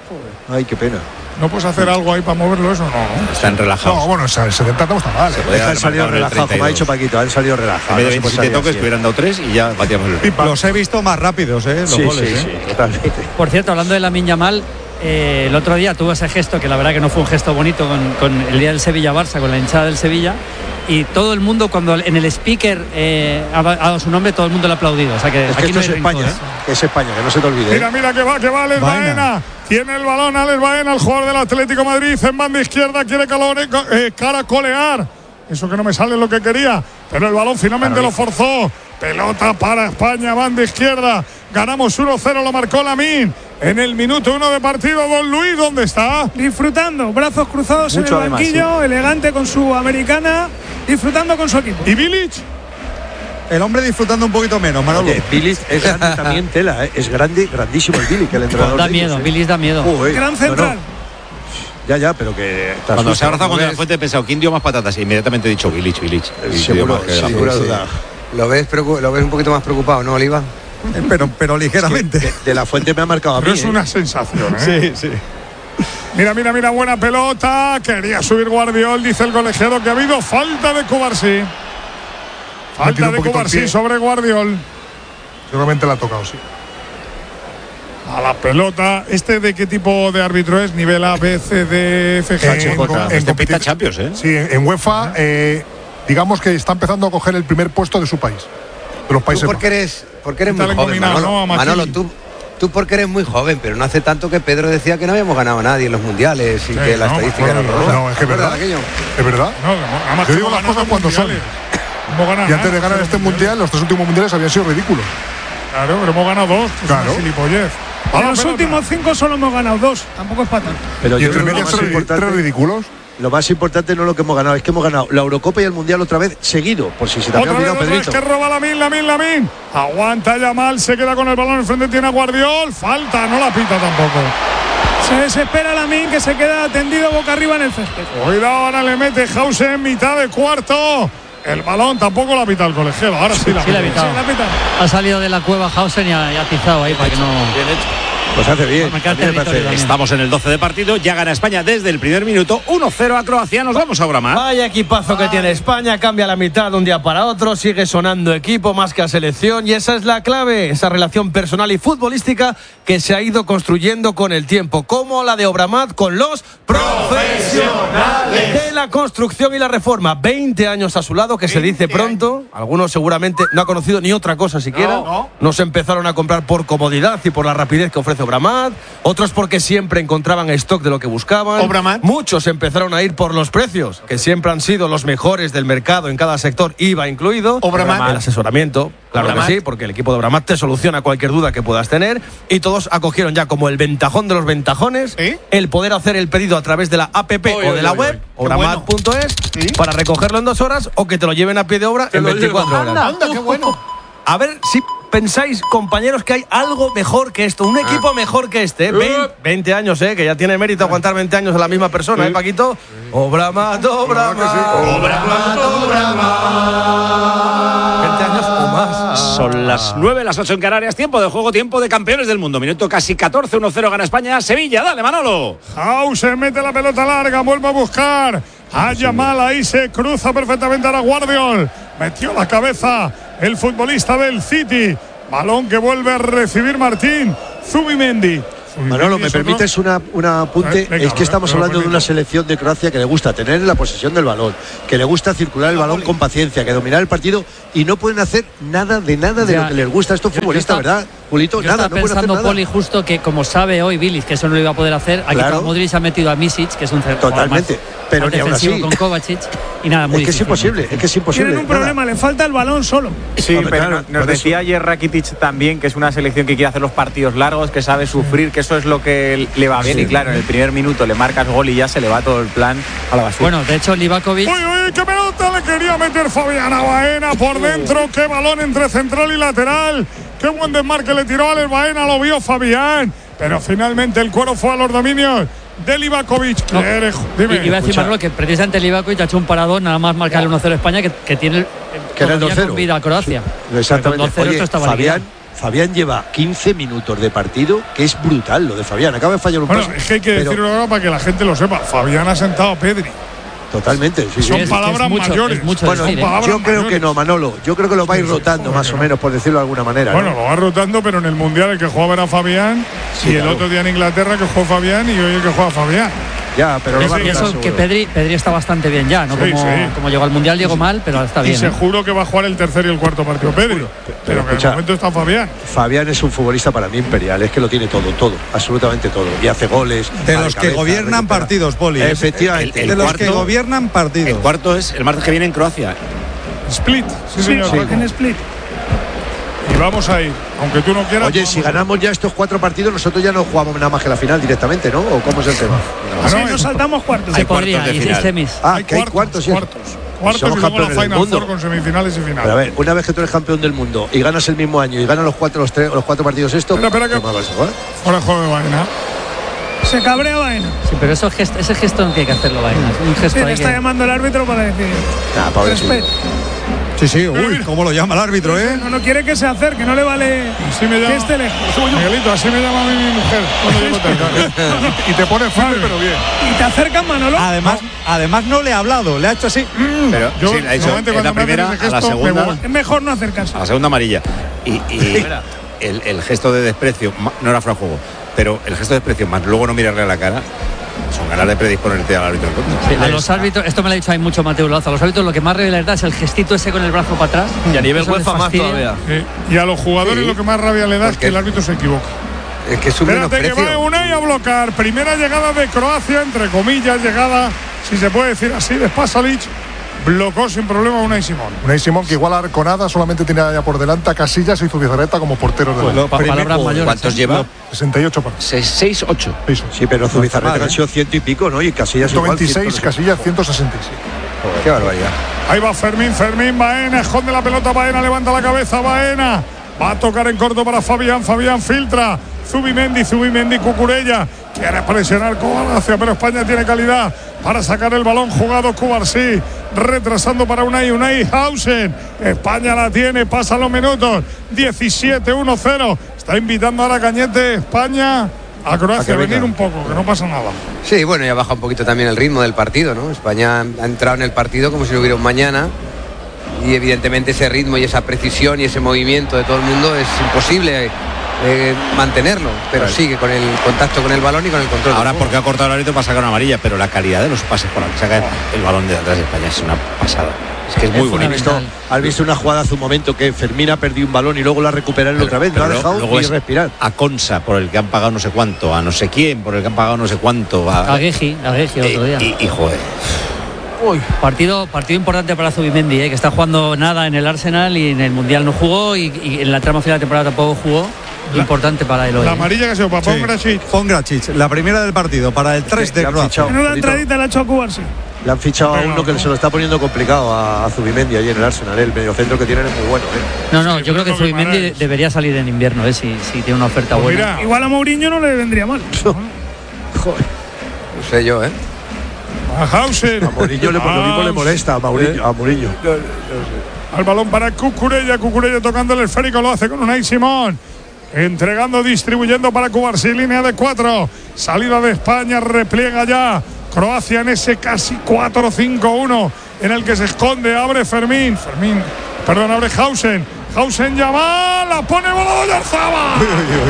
[SPEAKER 8] Ay, qué pena.
[SPEAKER 3] ¿No puedes hacer algo ahí para moverlo eso? No.
[SPEAKER 2] Están relajados.
[SPEAKER 6] No, bueno, o sea, el setenta no está mal. ¿eh?
[SPEAKER 2] Podía
[SPEAKER 8] Han
[SPEAKER 2] haber
[SPEAKER 8] salido
[SPEAKER 2] marcado en el
[SPEAKER 8] relajados, como ha dicho
[SPEAKER 2] treinta y dos.
[SPEAKER 8] Paquito, han salido
[SPEAKER 2] En
[SPEAKER 8] relajados.
[SPEAKER 2] vez de
[SPEAKER 8] no se puede
[SPEAKER 2] veintisiete
[SPEAKER 8] salir
[SPEAKER 2] toques,
[SPEAKER 8] así.
[SPEAKER 2] hubieran dado tres y ya batíamos el
[SPEAKER 6] Pipa.
[SPEAKER 1] Los he visto más rápidos, ¿eh? Los
[SPEAKER 8] Sí,
[SPEAKER 1] goles,
[SPEAKER 8] sí,
[SPEAKER 1] ¿eh?
[SPEAKER 8] sí, totalmente.
[SPEAKER 10] Por cierto, hablando de Lamine Yamal, eh, el otro día tuvo ese gesto que la verdad que no fue un gesto bonito con, con el día del Sevilla-Barça, con la hinchada del Sevilla, y todo el mundo cuando en el speaker eh, ha ha dado su nombre, todo el mundo le ha aplaudido. O sea que
[SPEAKER 8] Es que
[SPEAKER 10] aquí
[SPEAKER 8] esto
[SPEAKER 10] no
[SPEAKER 8] es
[SPEAKER 10] hay rencor,
[SPEAKER 8] España,
[SPEAKER 10] ¿eh?
[SPEAKER 8] que es España, que no se te olvide.
[SPEAKER 3] Mira,
[SPEAKER 8] ¿eh?
[SPEAKER 3] mira que va, que va Alex
[SPEAKER 1] Baena.
[SPEAKER 3] Baena. Tiene el balón Alex Baena, el jugador del Atlético de Madrid, en banda izquierda, quiere calor, eh, caracolear. Eso que no me sale lo que quería, pero el balón finalmente lo forzó. Pelota para España, banda izquierda. Ganamos uno cero, lo marcó Lamine. En el minuto uno de partido, Don Luis, ¿dónde está?
[SPEAKER 4] Disfrutando, brazos cruzados
[SPEAKER 8] Mucho
[SPEAKER 4] en el
[SPEAKER 8] además,
[SPEAKER 4] banquillo, elegante con su americana, disfrutando con su equipo.
[SPEAKER 3] ¿Y Bilic?
[SPEAKER 1] El hombre disfrutando un poquito menos, Manolo.
[SPEAKER 8] Oye, Billy es grande también, tela, ¿eh? Es grande, grandísimo el Billy, que el entrenador.
[SPEAKER 10] Da
[SPEAKER 8] de ellos,
[SPEAKER 10] miedo,
[SPEAKER 8] ¿eh?
[SPEAKER 10] Billy da miedo.
[SPEAKER 8] Joder,
[SPEAKER 4] Gran
[SPEAKER 8] no,
[SPEAKER 4] central.
[SPEAKER 8] no. Ya, ya, pero que. te
[SPEAKER 2] Cuando
[SPEAKER 8] asusta,
[SPEAKER 2] se ha abrazado
[SPEAKER 8] ¿no
[SPEAKER 2] con De La
[SPEAKER 8] ves?
[SPEAKER 2] Fuente he pensado, ¿quién dio más patatas? Y inmediatamente he dicho Bilic, Bilic. Bilic dio
[SPEAKER 8] Seguro,
[SPEAKER 2] más que De La
[SPEAKER 8] sin
[SPEAKER 2] Fuente.
[SPEAKER 8] ninguna duda.
[SPEAKER 7] ¿Lo ves, preocu- ¿Lo ves un poquito más preocupado, no, Oliva?
[SPEAKER 1] Eh, Pero, pero ligeramente.
[SPEAKER 8] De, de la Fuente me ha marcado a mí.
[SPEAKER 3] Pero es
[SPEAKER 8] ¿eh?
[SPEAKER 3] una sensación, ¿eh?
[SPEAKER 1] Sí, sí.
[SPEAKER 3] Mira, mira, mira, buena pelota. Quería subir Guardiol, dice el colegiado que ha habido falta de Cubarsí.
[SPEAKER 6] Metido
[SPEAKER 3] Falta
[SPEAKER 6] un
[SPEAKER 3] de
[SPEAKER 6] poquito el
[SPEAKER 3] Cubarsí
[SPEAKER 6] pie.
[SPEAKER 3] sobre Guardiol.
[SPEAKER 6] Seguramente la ha tocado, sí.
[SPEAKER 3] A la pelota. ¿Este de qué tipo de árbitro es? ¿Nivel A, B, C, D, F, G?
[SPEAKER 6] En- en
[SPEAKER 2] Este pinta
[SPEAKER 6] competi-
[SPEAKER 2] Champions, ¿eh?
[SPEAKER 6] Sí, en, en UEFA, eh, digamos que está empezando a coger el primer puesto de su país, de los
[SPEAKER 7] Tú
[SPEAKER 6] Países
[SPEAKER 7] porque
[SPEAKER 6] Bajos.
[SPEAKER 7] eres, porque eres
[SPEAKER 3] Está
[SPEAKER 7] muy joven,
[SPEAKER 3] combinado,
[SPEAKER 7] Manolo.
[SPEAKER 3] ¿no? A Maquili.
[SPEAKER 7] Manolo, tú, tú porque eres muy joven, pero no hace tanto que Pedro decía que no habíamos ganado a nadie en los mundiales y
[SPEAKER 3] Sí,
[SPEAKER 7] que la
[SPEAKER 3] no,
[SPEAKER 7] estadística era
[SPEAKER 3] no,
[SPEAKER 7] horrorosa.
[SPEAKER 6] No, es que es
[SPEAKER 7] ¿Te acuerdas
[SPEAKER 6] verdad.
[SPEAKER 7] de aquello?
[SPEAKER 6] Es verdad.
[SPEAKER 3] No, nada más
[SPEAKER 6] Yo
[SPEAKER 3] que
[SPEAKER 6] digo
[SPEAKER 3] no
[SPEAKER 6] las
[SPEAKER 3] ganamos
[SPEAKER 6] cosas cuando son.
[SPEAKER 3] mundiales. Hemos ganado
[SPEAKER 6] Y antes de
[SPEAKER 3] nada,
[SPEAKER 6] ganar este mundial, los tres últimos mundiales habían sido ridículos.
[SPEAKER 3] Claro, pero hemos ganado dos. Es
[SPEAKER 6] Claro.
[SPEAKER 3] una gilipollez. A
[SPEAKER 4] En
[SPEAKER 3] la
[SPEAKER 4] los
[SPEAKER 3] pelota.
[SPEAKER 4] últimos cinco solo hemos ganado dos, tampoco es para tanto.
[SPEAKER 8] Pero
[SPEAKER 6] Y
[SPEAKER 8] yo
[SPEAKER 6] entre
[SPEAKER 8] creo que lo
[SPEAKER 6] medias
[SPEAKER 8] más
[SPEAKER 6] tres,
[SPEAKER 8] importante.
[SPEAKER 6] tres ridículos.
[SPEAKER 8] lo más importante no es lo que hemos ganado, es que hemos ganado la Eurocopa y el Mundial otra vez seguido, por si se te había
[SPEAKER 3] Otra vez,
[SPEAKER 8] olvidado,
[SPEAKER 3] otra vez
[SPEAKER 8] Pedrito.
[SPEAKER 3] que roba Lamine, Lamine, Lamine. Aguanta Yamal, se queda con el balón enfrente, tiene a Guardiol. Falta, no la pita tampoco.
[SPEAKER 4] Se desespera Lamine, que se queda tendido boca arriba en el césped.
[SPEAKER 3] Cuidado, ahora le mete Hausen en mitad de cuarto. El balón tampoco la pita el colegiado. Ahora sí la
[SPEAKER 10] Sí, la ha
[SPEAKER 3] pita.
[SPEAKER 10] pitado. Ha salido de la cueva Hausen y ha, y ha atizado ahí para que no.
[SPEAKER 8] Bien hecho. Pues hace bien.
[SPEAKER 10] Marcar
[SPEAKER 8] A mí me
[SPEAKER 10] territorio
[SPEAKER 8] parece-
[SPEAKER 10] también.
[SPEAKER 2] Estamos en el doce de partido, ya gana España desde el primer minuto, uno cero a Croacia, nos vamos ahora más.
[SPEAKER 9] Vaya equipazo que tiene España, cambia la mitad de un día para otro, sigue sonando equipo más que a selección y esa es la clave, esa relación personal y futbolística que se ha ido construyendo con el tiempo, como la de Obramat con los profesionales de la construcción y la reforma. veinte años a su lado, que se dice pronto, algunos seguramente no ha conocido ni otra cosa siquiera,
[SPEAKER 3] No, no.
[SPEAKER 9] nos empezaron a comprar por comodidad y por la rapidez que ofrece Obramat, otros porque siempre encontraban stock de lo que buscaban.
[SPEAKER 11] Obramat.
[SPEAKER 9] Muchos empezaron a ir por los precios, que siempre han sido los mejores del mercado en cada sector, I V A incluido.
[SPEAKER 11] Obramat.
[SPEAKER 9] El asesoramiento, claro
[SPEAKER 11] Obramat.
[SPEAKER 9] que sí, porque el equipo de Obramat te soluciona cualquier duda que puedas tener. Y todos acogieron ya como el ventajón de los ventajones
[SPEAKER 11] ¿Sí?
[SPEAKER 9] el poder hacer el pedido a través de la app
[SPEAKER 11] Oy,
[SPEAKER 9] o de
[SPEAKER 11] oy,
[SPEAKER 9] la
[SPEAKER 11] oy,
[SPEAKER 9] web,
[SPEAKER 11] oy. Qué
[SPEAKER 9] obramat punto es,
[SPEAKER 11] Sí.
[SPEAKER 9] para recogerlo en dos horas o que te lo lleven a pie de obra en
[SPEAKER 8] lo
[SPEAKER 9] veinticuatro
[SPEAKER 8] llevan.
[SPEAKER 9] horas.
[SPEAKER 11] Anda, qué bueno.
[SPEAKER 9] A ver si pensáis, compañeros, que hay algo mejor que esto, un equipo mejor que este. ¿eh? Vein- veinte años, ¿eh? Que ya tiene mérito aguantar veinte años a la misma persona, ¿eh, Paquito? Obramat, Obramat, Obramat, Obramat. veinte años o más.
[SPEAKER 2] Son las nueve, las ocho en Canarias, tiempo de juego, tiempo de campeones del mundo. Minuto casi catorce, uno cero gana España, Sevilla, dale Manolo.
[SPEAKER 3] Hausen mete la pelota larga, vuelve a buscar a Yamal, ahí se cruza perfectamente a la Guardiol. Metió la cabeza el futbolista del City. Balón que vuelve a recibir Martín Zubimendi.
[SPEAKER 8] Manolo, ¿me permites una, un apunte?
[SPEAKER 3] Eh, venga,
[SPEAKER 8] es que estamos
[SPEAKER 3] me lo
[SPEAKER 8] hablando de una
[SPEAKER 3] permito.
[SPEAKER 8] selección de Croacia que le gusta tener la posesión del balón, que le gusta circular el balón con paciencia, que dominar el partido y no pueden hacer nada de nada de
[SPEAKER 10] Ya,
[SPEAKER 8] lo que les gusta a estos
[SPEAKER 10] yo- yo
[SPEAKER 8] futbolistas,
[SPEAKER 10] estaba-
[SPEAKER 8] ¿verdad, Julito?
[SPEAKER 10] Yo
[SPEAKER 8] Nada,
[SPEAKER 10] estaba
[SPEAKER 8] no pueden hacer
[SPEAKER 10] pensando,
[SPEAKER 8] nada.
[SPEAKER 10] Poli, justo que como sabe hoy Bilic que eso no lo iba a poder hacer, ha
[SPEAKER 8] Claro.
[SPEAKER 10] quitado a Modric, ha metido a Misic, que es un jugador
[SPEAKER 8] Totalmente,
[SPEAKER 10] más,
[SPEAKER 8] pero
[SPEAKER 10] más
[SPEAKER 8] ni aún
[SPEAKER 10] defensivo
[SPEAKER 8] así.
[SPEAKER 10] con Kovacic y nada, muy
[SPEAKER 8] Es que es
[SPEAKER 10] difícil,
[SPEAKER 8] imposible,
[SPEAKER 10] muy
[SPEAKER 8] es que es imposible.
[SPEAKER 4] Tienen un
[SPEAKER 8] nada.
[SPEAKER 4] problema, le falta el balón solo.
[SPEAKER 12] Sí,
[SPEAKER 8] Hombre,
[SPEAKER 12] pero
[SPEAKER 8] claro,
[SPEAKER 12] no- nos
[SPEAKER 8] por eso.
[SPEAKER 12] decía ayer Rakitic también que es una selección que quiere hacer los partidos largos, que sabe sufrir, que eso es lo que le va bien.
[SPEAKER 8] Sí.
[SPEAKER 12] Y claro, en el primer minuto le marcas gol y ya se le va todo el plan a la basura.
[SPEAKER 10] Bueno, de hecho, Livakovic.
[SPEAKER 3] Uy, uy, qué pelota le quería meter Fabián a Baena por dentro. Qué balón entre central y lateral. Qué buen desmarque le tiró a Alex Baena, lo vio Fabián. Pero finalmente el cuero fue a los dominios de Livakovic.
[SPEAKER 10] No,
[SPEAKER 3] Dime.
[SPEAKER 10] i- iba a decir Manolo que precisamente Livakovic ha hecho un paradón nada más marcar el uno cero a España, que, que tiene el,
[SPEAKER 8] Que era el
[SPEAKER 10] todavía
[SPEAKER 8] dos cero.
[SPEAKER 10] con vida a Croacia.
[SPEAKER 8] Exactamente.
[SPEAKER 10] Con dos cero
[SPEAKER 8] Oye,
[SPEAKER 10] esto estaba
[SPEAKER 8] Fabián,
[SPEAKER 10] liquidado.
[SPEAKER 8] Fabián lleva quince minutos de partido, que es brutal lo de Fabián. Acaba de fallar un
[SPEAKER 3] Bueno,
[SPEAKER 8] pase.
[SPEAKER 3] es que hay que
[SPEAKER 8] pero
[SPEAKER 3] decirlo ahora para que la gente lo sepa. Fabián ha sentado a Pedri.
[SPEAKER 8] Totalmente, sí, sí.
[SPEAKER 3] Son
[SPEAKER 10] Es-
[SPEAKER 3] palabras
[SPEAKER 10] es mucho,
[SPEAKER 3] mayores.
[SPEAKER 10] es mucho
[SPEAKER 8] Bueno,
[SPEAKER 10] decir, ¿eh?
[SPEAKER 3] palabras
[SPEAKER 8] yo creo
[SPEAKER 3] mayores.
[SPEAKER 8] que no, Manolo. Yo creo que lo va a ir rotando más o menos, por decirlo de alguna manera.
[SPEAKER 3] Bueno,
[SPEAKER 8] ¿no?
[SPEAKER 3] lo va rotando, pero en el Mundial el que jugaba era Fabián.
[SPEAKER 8] Sí,
[SPEAKER 3] y el
[SPEAKER 8] claro.
[SPEAKER 3] otro día en Inglaterra que jugó Fabián y hoy el que juega Fabián.
[SPEAKER 8] Ya, pero lo
[SPEAKER 10] Eso,
[SPEAKER 8] va a
[SPEAKER 10] y
[SPEAKER 8] rotar
[SPEAKER 10] eso que
[SPEAKER 8] seguro.
[SPEAKER 10] Pedri, Pedri está bastante bien ya, ¿no?
[SPEAKER 3] Sí,
[SPEAKER 10] como,
[SPEAKER 3] sí.
[SPEAKER 10] como llegó al Mundial, llegó mal, pero está
[SPEAKER 3] Y
[SPEAKER 10] bien. ¿eh?
[SPEAKER 3] seguro que va a jugar el tercer y el cuarto partido Pedri. Pero que de
[SPEAKER 8] escucha,
[SPEAKER 3] momento está Fabián.
[SPEAKER 8] Fabián es un futbolista para mí imperial, es que lo tiene todo, todo, absolutamente todo. Y hace goles.
[SPEAKER 1] De
[SPEAKER 8] va
[SPEAKER 1] los que
[SPEAKER 8] cabeza,
[SPEAKER 1] gobiernan
[SPEAKER 8] recupera.
[SPEAKER 1] partidos, Poli.
[SPEAKER 8] Efectivamente.
[SPEAKER 2] El-
[SPEAKER 1] de
[SPEAKER 2] el
[SPEAKER 1] los que
[SPEAKER 2] cuarto-
[SPEAKER 1] gobiernan partidos.
[SPEAKER 2] El cuarto es el martes que viene en Croacia.
[SPEAKER 3] Split. Sí,
[SPEAKER 4] Sí,
[SPEAKER 3] señor.
[SPEAKER 4] sí. En split.
[SPEAKER 3] Y vamos a ir. Aunque tú no quieras.
[SPEAKER 8] Oye,
[SPEAKER 3] vamos.
[SPEAKER 8] si ganamos ya estos cuatro partidos, nosotros ya no jugamos nada más que la final directamente, ¿no? ¿O cómo es el tema?
[SPEAKER 3] Ah,
[SPEAKER 4] Sí,
[SPEAKER 3] no,
[SPEAKER 4] nos
[SPEAKER 3] es-
[SPEAKER 4] saltamos cuartos.
[SPEAKER 10] Se
[SPEAKER 2] Hay cuartos
[SPEAKER 10] podría,
[SPEAKER 2] de
[SPEAKER 10] y
[SPEAKER 2] final.
[SPEAKER 10] semis.
[SPEAKER 8] Ah,
[SPEAKER 3] hay
[SPEAKER 8] que hay
[SPEAKER 3] cuartos,
[SPEAKER 8] cuartos, sí.
[SPEAKER 3] cuartos. Cuartos
[SPEAKER 8] Somos
[SPEAKER 3] y luego la
[SPEAKER 8] campeones del
[SPEAKER 3] Final
[SPEAKER 8] mundo.
[SPEAKER 3] Four con semifinales y finales.
[SPEAKER 8] Pero a ver, una vez que tú eres campeón del mundo y ganas el mismo año y ganas los cuatro, los tres, los cuatro partidos esto,
[SPEAKER 3] Espera, espera, que-
[SPEAKER 8] ¿qué más vas a jugar?
[SPEAKER 3] Fuera de juego de Baena.
[SPEAKER 4] Se cabrea Baena.
[SPEAKER 10] Sí, pero eso gesto, ese gesto no hay que hacerlo, Baena. Un
[SPEAKER 4] Sí,
[SPEAKER 10] gesto
[SPEAKER 4] le
[SPEAKER 10] ahí
[SPEAKER 4] está
[SPEAKER 10] que-
[SPEAKER 4] llamando el árbitro para decir.
[SPEAKER 8] Nah, pobrecillo.
[SPEAKER 4] Respeto.
[SPEAKER 1] Sí, sí, uy, cómo lo llama el árbitro, ¿eh?
[SPEAKER 4] No, no quiere que se acerque, no le vale
[SPEAKER 3] Así me llama.
[SPEAKER 4] que esté lejos.
[SPEAKER 3] Miguelito, así me llama a mí mi mujer cuando llego tarde. Y te pone firme, pero bien.
[SPEAKER 4] Y te acercan, Manolo.
[SPEAKER 1] Además, además no le ha hablado, le ha hecho así. mm.
[SPEAKER 2] Pero
[SPEAKER 3] Yo,
[SPEAKER 2] sí, le ha dicho
[SPEAKER 3] normalmente
[SPEAKER 2] en la
[SPEAKER 3] cuando me hacen
[SPEAKER 2] primera,
[SPEAKER 3] ese
[SPEAKER 2] a la
[SPEAKER 3] gesto, me
[SPEAKER 2] segunda,
[SPEAKER 3] voy.
[SPEAKER 4] Es mejor no acercarse.
[SPEAKER 2] a la segunda amarilla. Y, y el, el gesto de desprecio, ma- no era fuera de juego, pero el gesto de desprecio más luego no mirarle a la cara, son ganas de predisponerte al árbitro en contra.
[SPEAKER 10] Sí, a los árbitros, esto me lo ha dicho ahí mucho Mateo Lazo, a los árbitros lo que más revela es el gestito ese con el brazo para atrás.
[SPEAKER 9] Y a nivel
[SPEAKER 10] Eso les
[SPEAKER 9] UEFA más
[SPEAKER 10] fastidia.
[SPEAKER 9] todavía.
[SPEAKER 3] Eh, y a los jugadores
[SPEAKER 8] Sí.
[SPEAKER 3] lo que más rabia le da es
[SPEAKER 8] Porque-
[SPEAKER 3] que el árbitro se equivoca.
[SPEAKER 8] Es que es un
[SPEAKER 3] Espérate que va
[SPEAKER 8] menosprecio.
[SPEAKER 3] Unai a bloquear. Primera llegada de Croacia, entre comillas, llegada, si se puede decir así, de Pasalic. Bloqueó sin problema a Unai Simón.
[SPEAKER 6] Unai Simón, que igual a Arconada, solamente tenía ya por delante a Casillas y Zubizarreta como porteros de
[SPEAKER 9] Pues, pa palabras mayores.
[SPEAKER 2] ¿Cuántos lleva?
[SPEAKER 6] sesenta y ocho partidos.
[SPEAKER 2] seis, ocho.
[SPEAKER 8] Sí, pero Zubizarreta ha sido ciento y pico, ¿no? Y Casillas
[SPEAKER 6] ciento veintiséis,
[SPEAKER 8] igual,
[SPEAKER 6] Casillas ciento sesenta y siete.
[SPEAKER 7] Joder, qué barbaridad.
[SPEAKER 3] Ahí va Fermín, Fermín, Baena, esconde la pelota, Baena, levanta la cabeza, Baena. Va a tocar en corto para Fabián, Fabián filtra. Zubimendi, Zubimendi, Cucurella. Quiere presionar Croacia, pero España tiene calidad para sacar el balón jugado. Cubarsí, retrasando para Unai, Unai Hausen. España la tiene, pasan los minutos. diecisiete, uno cero. Está invitando ahora Cañete, España, a Croacia a venir un poco, que no pasa nada.
[SPEAKER 7] Sí, bueno, ya baja un poquito también el ritmo del partido, ¿no? España ha entrado en el partido como si no hubiera un mañana. Y evidentemente ese ritmo y esa precisión y ese movimiento de todo el mundo es imposible eh, mantenerlo, pero vale. Sigue con el contacto con el balón y con el control.
[SPEAKER 2] Ahora porque ha cortado el árbitro para sacar una amarilla, pero la calidad de los pases por la que saca el balón de atrás de España es una pasada. Es que es, es muy bueno.
[SPEAKER 8] Has visto una jugada hace un momento que Fermín ha perdido un balón y luego la recupera él otra vez, lo ha dejado luego y respirar.
[SPEAKER 2] A Consa, por el que han pagado no sé cuánto, a no sé quién, por el que han pagado no sé cuánto. A,
[SPEAKER 10] a Gueji, a Gueji otro día.
[SPEAKER 2] Y, y, y joder.
[SPEAKER 10] Uy, partido, partido importante para Zubimendi, ¿eh? Que está jugando nada en el Arsenal y en el Mundial no jugó y, y en la trama final de temporada tampoco jugó. La, importante para él hoy.
[SPEAKER 3] La amarilla que ha sido para
[SPEAKER 1] sí.
[SPEAKER 3] Pongracic.
[SPEAKER 1] Pongracic, la primera del partido, para el tres de Croacia.
[SPEAKER 4] Una entradita la ha hecho a Cubarsí.
[SPEAKER 8] Le han fichado a uno que se lo está poniendo complicado a, a Zubimendi allí en el Arsenal. El mediocentro que tienen es muy bueno. ¿eh?
[SPEAKER 10] No, no, sí, yo creo que Zubimendi de, debería salir en invierno, ¿eh? si, si tiene una oferta pues buena.
[SPEAKER 4] Mira, igual a Mourinho no le vendría mal.
[SPEAKER 8] Joder.
[SPEAKER 7] No sé yo, ¿eh?
[SPEAKER 3] A Hausen.
[SPEAKER 8] A Mourinho le, lo mismo le molesta a Mourinho. A Mourinho.
[SPEAKER 3] No, no, no. Al balón para Cucurella. Cucurella tocando el esférico. Lo hace con Unai Simón. Entregando, distribuyendo para Cubarsí. Línea de cuatro. Salida de España. Repliega ya Croacia en ese casi cuatro cinco uno. En el que se esconde. Abre Fermín. Fermín. Perdón, abre Hausen. Hausen llama, la pone bola Oyarzábal.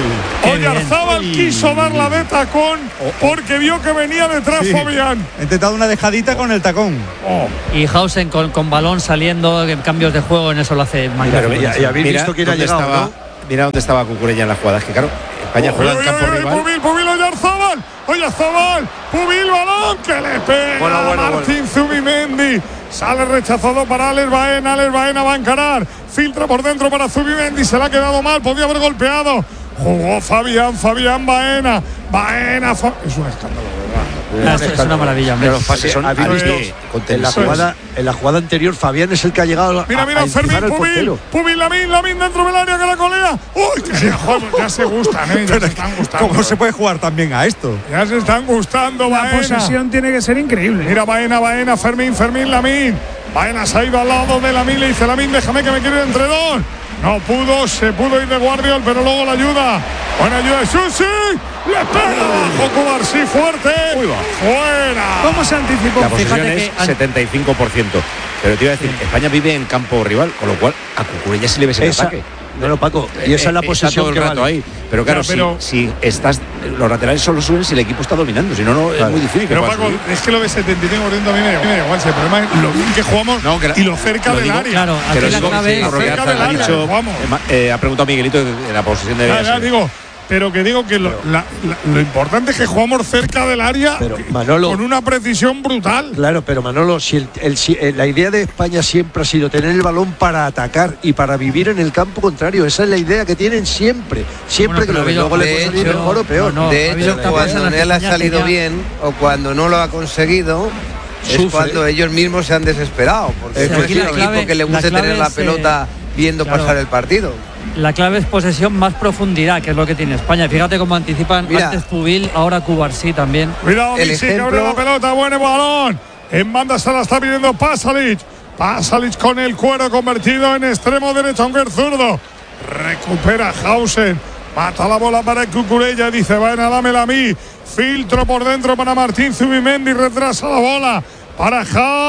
[SPEAKER 3] Oyarzábal quiso darla de tacón porque vio que venía detrás sí. Fabián.
[SPEAKER 1] Ha intentado una dejadita con el tacón.
[SPEAKER 10] Oh. Y Hausen con, con balón saliendo en cambios de juego, en eso lo hace mayor.
[SPEAKER 8] Y, y habéis visto quién ha llegado,
[SPEAKER 2] estaba,
[SPEAKER 8] ¿no?
[SPEAKER 2] Mira dónde estaba Cucurella en la jugada. Es que claro, España
[SPEAKER 3] oh,
[SPEAKER 2] juega
[SPEAKER 3] oy,
[SPEAKER 2] en campo
[SPEAKER 3] oy, oy,
[SPEAKER 2] rival.
[SPEAKER 3] Pubil, Pubil, Oyarzábal. Oyarzábal. Pubil, balón que le pega
[SPEAKER 8] bueno, bueno,
[SPEAKER 3] Martín
[SPEAKER 8] bueno.
[SPEAKER 3] Zubimendi. Sale rechazado para Alex Baena. Alex Baena va a encarar. Filtra por dentro para Zubimendi. Se le ha quedado mal. Podía haber golpeado. Jugó Fabián. Fabián Baena. Baena. Fa... Es un escándalo, ¿verdad?
[SPEAKER 10] Es, es una maravilla.
[SPEAKER 2] Pero los pases son
[SPEAKER 8] visto, en, la jugada, en la jugada anterior, Fabián es el que ha llegado a,
[SPEAKER 3] mira, mira,
[SPEAKER 8] a
[SPEAKER 3] Fermín, Pubil. Pubil, Lamin, Lamin dentro del área que la colea. Uy, que ya, joder, ya se gustan, ¿eh? Ya se están gustando.
[SPEAKER 1] ¿Cómo se puede jugar también a esto?
[SPEAKER 3] Ya se están gustando,
[SPEAKER 4] La
[SPEAKER 3] Baena.
[SPEAKER 4] posesión tiene que ser increíble.
[SPEAKER 3] Mira, Baena, Baena, Fermín, Fermín, Lamin. Baena se ha ido al lado de Lamin. Le dice Lamin, déjame que me quiero ir entre dos. No pudo, se pudo ir de Guardiol, pero luego la ayuda. Buena ayuda de Susi. Le pega abajo Cubarsí fuerte.
[SPEAKER 2] Uy, va.
[SPEAKER 3] Fuera.
[SPEAKER 4] ¿Cómo se anticipó?
[SPEAKER 2] La posesión
[SPEAKER 10] Fíjate
[SPEAKER 2] es
[SPEAKER 10] que
[SPEAKER 2] setenta y cinco por ciento. Pero te iba a decir, España vive en campo rival, con lo cual a Cucurella sí le ves el
[SPEAKER 8] esa,
[SPEAKER 2] ataque.
[SPEAKER 8] No, no, Paco. Y esa es la posesión
[SPEAKER 2] todo el
[SPEAKER 8] que
[SPEAKER 2] rato
[SPEAKER 8] vale.
[SPEAKER 2] ahí. Pero claro,
[SPEAKER 3] ya, pero,
[SPEAKER 2] si, si estás, los laterales solo suben si el equipo está dominando. Si no, no claro. Es muy difícil.
[SPEAKER 3] Pero Paco, subir. Es que lo de setenta y cinco por ciento a mí me da igual. El problema es lo bien que jugamos no, que la, y lo cerca lo del
[SPEAKER 10] digo,
[SPEAKER 3] área.
[SPEAKER 10] Claro,
[SPEAKER 2] que lo
[SPEAKER 10] la
[SPEAKER 2] digo,
[SPEAKER 10] clave,
[SPEAKER 2] sí,
[SPEAKER 3] cerca del área.
[SPEAKER 2] Dicho, eh, ha preguntado Miguelito en la posesión de.
[SPEAKER 3] Ya, ya, digo. Pero que digo que lo, la, la, lo importante es que jugamos cerca del área
[SPEAKER 8] pero, Manolo,
[SPEAKER 3] con una precisión brutal.
[SPEAKER 8] Claro, pero Manolo, si el, el, si, la idea de España siempre ha sido tener el balón para atacar y para vivir en el campo contrario. Esa es la idea que tienen siempre. Siempre bueno, que lo ven. Luego le puede salir mejor o peor.
[SPEAKER 7] No, no, de hecho, cuando él ha salido bien o cuando no lo ha conseguido, Sufre. es cuando ellos mismos se han desesperado. Porque es un equipo que le gusta tener la pelota eh, viendo claro. pasar el partido.
[SPEAKER 10] La clave es posesión más profundidad, que es lo que tiene España. Fíjate cómo anticipan Mira, antes Pubil, ahora Cubarsí también.
[SPEAKER 3] Cuidado, Misi, que abre la pelota, buen balón. En banda se la está pidiendo Pasalic. Pasalic con el cuero convertido en extremo derecho, aunque es zurdo. Recupera Hausen. Mata la bola para Cucurella. Dice, Baena, dámela a mí. Filtro por dentro para Martín Zubimendi. Retrasa la bola para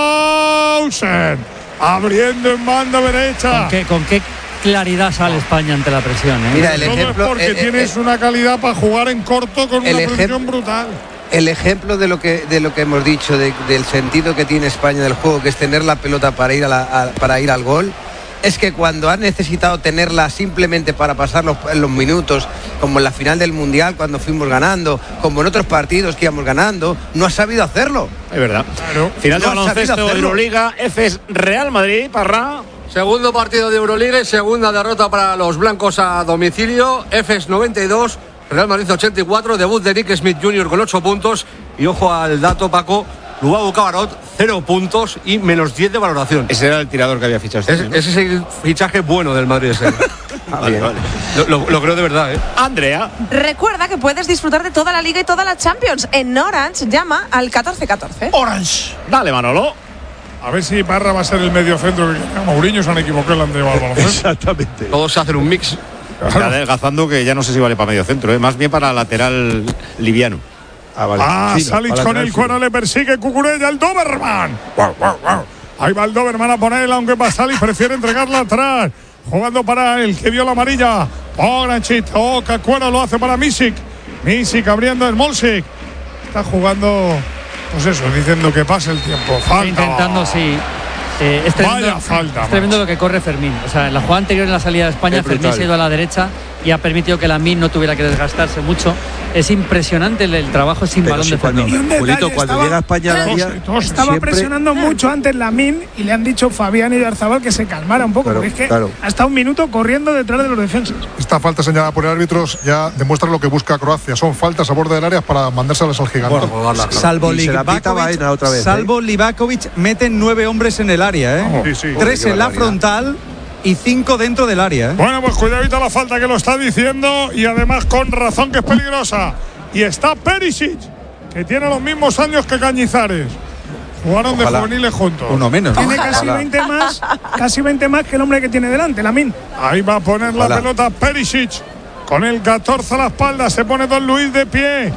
[SPEAKER 3] Hausen. Abriendo en banda derecha.
[SPEAKER 10] ¿Con qué? ¿Con qué? Claridad sale España ante la presión, ¿eh?
[SPEAKER 7] Mira, el ejemplo
[SPEAKER 3] es porque eh, tienes eh, una calidad para jugar en corto con una presión brutal.
[SPEAKER 7] El ejemplo de lo que de lo que hemos dicho de, del sentido que tiene España del juego, que es tener la pelota para ir a la, a, para ir al gol, es que cuando ha necesitado tenerla simplemente para pasar los, los minutos, como en la final del Mundial cuando fuimos ganando, como en otros partidos que íbamos ganando, no ha sabido hacerlo.
[SPEAKER 2] Es verdad.
[SPEAKER 3] Claro.
[SPEAKER 2] Final de
[SPEAKER 7] No ha
[SPEAKER 2] baloncesto,
[SPEAKER 7] sabido hacerlo.
[SPEAKER 2] Euroliga, Efes Real Madrid, Parra.
[SPEAKER 11] Segundo partido de Euroliga y segunda derrota para los blancos a domicilio. Efes noventa y dos, Real Madrid ochenta y cuatro, debut de Nick Smith junior con ocho puntos. Y ojo al dato, Paco, Luau Cabarot, cero puntos y menos diez de valoración.
[SPEAKER 2] Ese era el tirador que había fichado este
[SPEAKER 11] Es,
[SPEAKER 2] año, ¿no?
[SPEAKER 11] ese es el fichaje bueno del Madrid ese.
[SPEAKER 2] Ah, vale, vale.
[SPEAKER 11] Lo, lo- lo creo de verdad, ¿eh?
[SPEAKER 2] Andrea.
[SPEAKER 13] Recuerda que puedes disfrutar de toda la Liga y toda la Champions. En Orange, llama al catorce catorce.
[SPEAKER 3] Orange.
[SPEAKER 2] Dale, Manolo.
[SPEAKER 3] A ver si Parra va a ser el mediocentro. Que Mourinho se han equivocado el Andrea al baloncesto.
[SPEAKER 8] Exactamente.
[SPEAKER 11] Todos hacen un mix.
[SPEAKER 2] Está adelgazando que ya no sé si vale para medio centro, ¿eh? Más bien para lateral liviano.
[SPEAKER 8] Ah, vale.
[SPEAKER 3] Ah,
[SPEAKER 8] Fino,
[SPEAKER 3] Salic
[SPEAKER 8] para
[SPEAKER 3] con
[SPEAKER 8] lateral
[SPEAKER 3] el
[SPEAKER 8] fino.
[SPEAKER 3] cuero, le persigue Cucurella, el Doberman. Guau, guau, guau. Ahí va el Doberman a ponerla, aunque para Salic prefiere entregarla atrás. Jugando para el que vio la amarilla. Pogranchit, toca cuero, lo hace para Misic. Misic abriendo el Molsic. Está jugando, pues eso, diciendo que pase el tiempo. Falta.
[SPEAKER 10] Intentando, sí. Eh, es tremendo,
[SPEAKER 3] Vaya falta,
[SPEAKER 10] es tremendo lo que corre Fermín. O sea, en la jugada anterior en la salida de España,
[SPEAKER 8] Es
[SPEAKER 10] Fermín
[SPEAKER 8] brutal.
[SPEAKER 10] se ha ido a la derecha y ha permitido que Lamine no tuviera que desgastarse mucho. Es impresionante el, el trabajo sin
[SPEAKER 8] Pero
[SPEAKER 10] balón
[SPEAKER 8] sí,
[SPEAKER 10] de
[SPEAKER 8] cuando,
[SPEAKER 10] Fermín.
[SPEAKER 4] Y un detalle,
[SPEAKER 8] Julito, cuando
[SPEAKER 4] estaba-
[SPEAKER 8] llega a España al área,
[SPEAKER 3] Tos,
[SPEAKER 4] Estaba
[SPEAKER 8] siempre-
[SPEAKER 4] presionando mucho antes Lamine y le han dicho Fabián y Arzabal que se calmara un poco,
[SPEAKER 6] Claro,
[SPEAKER 4] porque es que
[SPEAKER 6] claro.
[SPEAKER 4] ha estado un minuto corriendo detrás de los defensas.
[SPEAKER 6] Esta falta señalada por el árbitro ya demuestra lo que busca Croacia. Son faltas a borde del área para mandárselas al gigante.
[SPEAKER 1] Salvo
[SPEAKER 8] Y se la pita Baena otra vez, ¿eh?
[SPEAKER 1] Salvo Livakovic, meten nueve hombres en el área, ¿eh?
[SPEAKER 3] Sí, sí.
[SPEAKER 1] Tres
[SPEAKER 8] Qué
[SPEAKER 1] en la
[SPEAKER 8] barbaridad.
[SPEAKER 1] frontal y cinco dentro del área, ¿eh?
[SPEAKER 3] Bueno, pues cuidadito la falta que lo está diciendo y además con razón que es peligrosa. Y está Perisic, que tiene los mismos años que Cañizares. Jugaron
[SPEAKER 8] Ojalá.
[SPEAKER 3] de juveniles juntos.
[SPEAKER 1] Uno menos.
[SPEAKER 4] Tiene casi veinte más, casi veinte más que el hombre que tiene delante, Lamine.
[SPEAKER 3] Ahí va a poner la
[SPEAKER 8] Ojalá.
[SPEAKER 3] pelota Perisic. Con el catorce a la espalda se pone Don Luis de pie.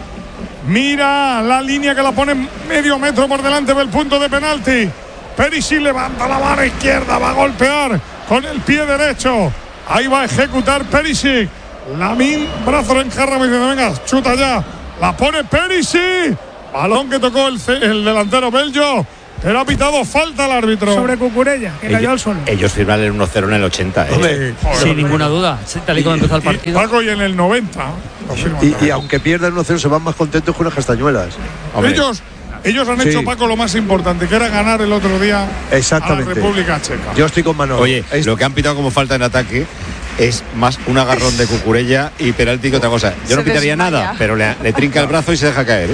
[SPEAKER 3] Mira la línea que la pone medio metro por delante del punto de penalti. Perisic levanta la mano izquierda, va a golpear con el pie derecho. Ahí va a ejecutar Perisic. Lamine, brazo en jarra, diciendo, venga, chuta ya. La pone Perisic. Balón que tocó el, ce- el delantero belgo, pero ha pitado falta al árbitro.
[SPEAKER 4] Sobre Cucurella, que cayó al suelo.
[SPEAKER 2] Ellos firman el uno cero en el ochenta, ¿eh?
[SPEAKER 8] Hombre,
[SPEAKER 10] Sin ninguna duda, sí, tal y como empezó el
[SPEAKER 3] Y
[SPEAKER 10] partido.
[SPEAKER 3] Paco, y en el noventa. lo firman
[SPEAKER 8] y, y
[SPEAKER 3] también.
[SPEAKER 8] aunque pierdan uno cero, se van más contentos que unas castañuelas.
[SPEAKER 2] Hombre.
[SPEAKER 3] Ellos, ellos han
[SPEAKER 8] Sí.
[SPEAKER 3] hecho, Paco, lo más importante, que era ganar el otro día
[SPEAKER 8] Exactamente.
[SPEAKER 3] a la República Checa.
[SPEAKER 8] Yo estoy con Manolo.
[SPEAKER 2] Oye,
[SPEAKER 8] Es-
[SPEAKER 2] lo que han pitado como falta en ataque es más un agarrón de Cucurella y penalti que otra cosa. Yo no
[SPEAKER 13] Se
[SPEAKER 2] pitaría
[SPEAKER 13] desmaya.
[SPEAKER 2] nada, pero le, le trinca el brazo y se deja caer, ¿eh?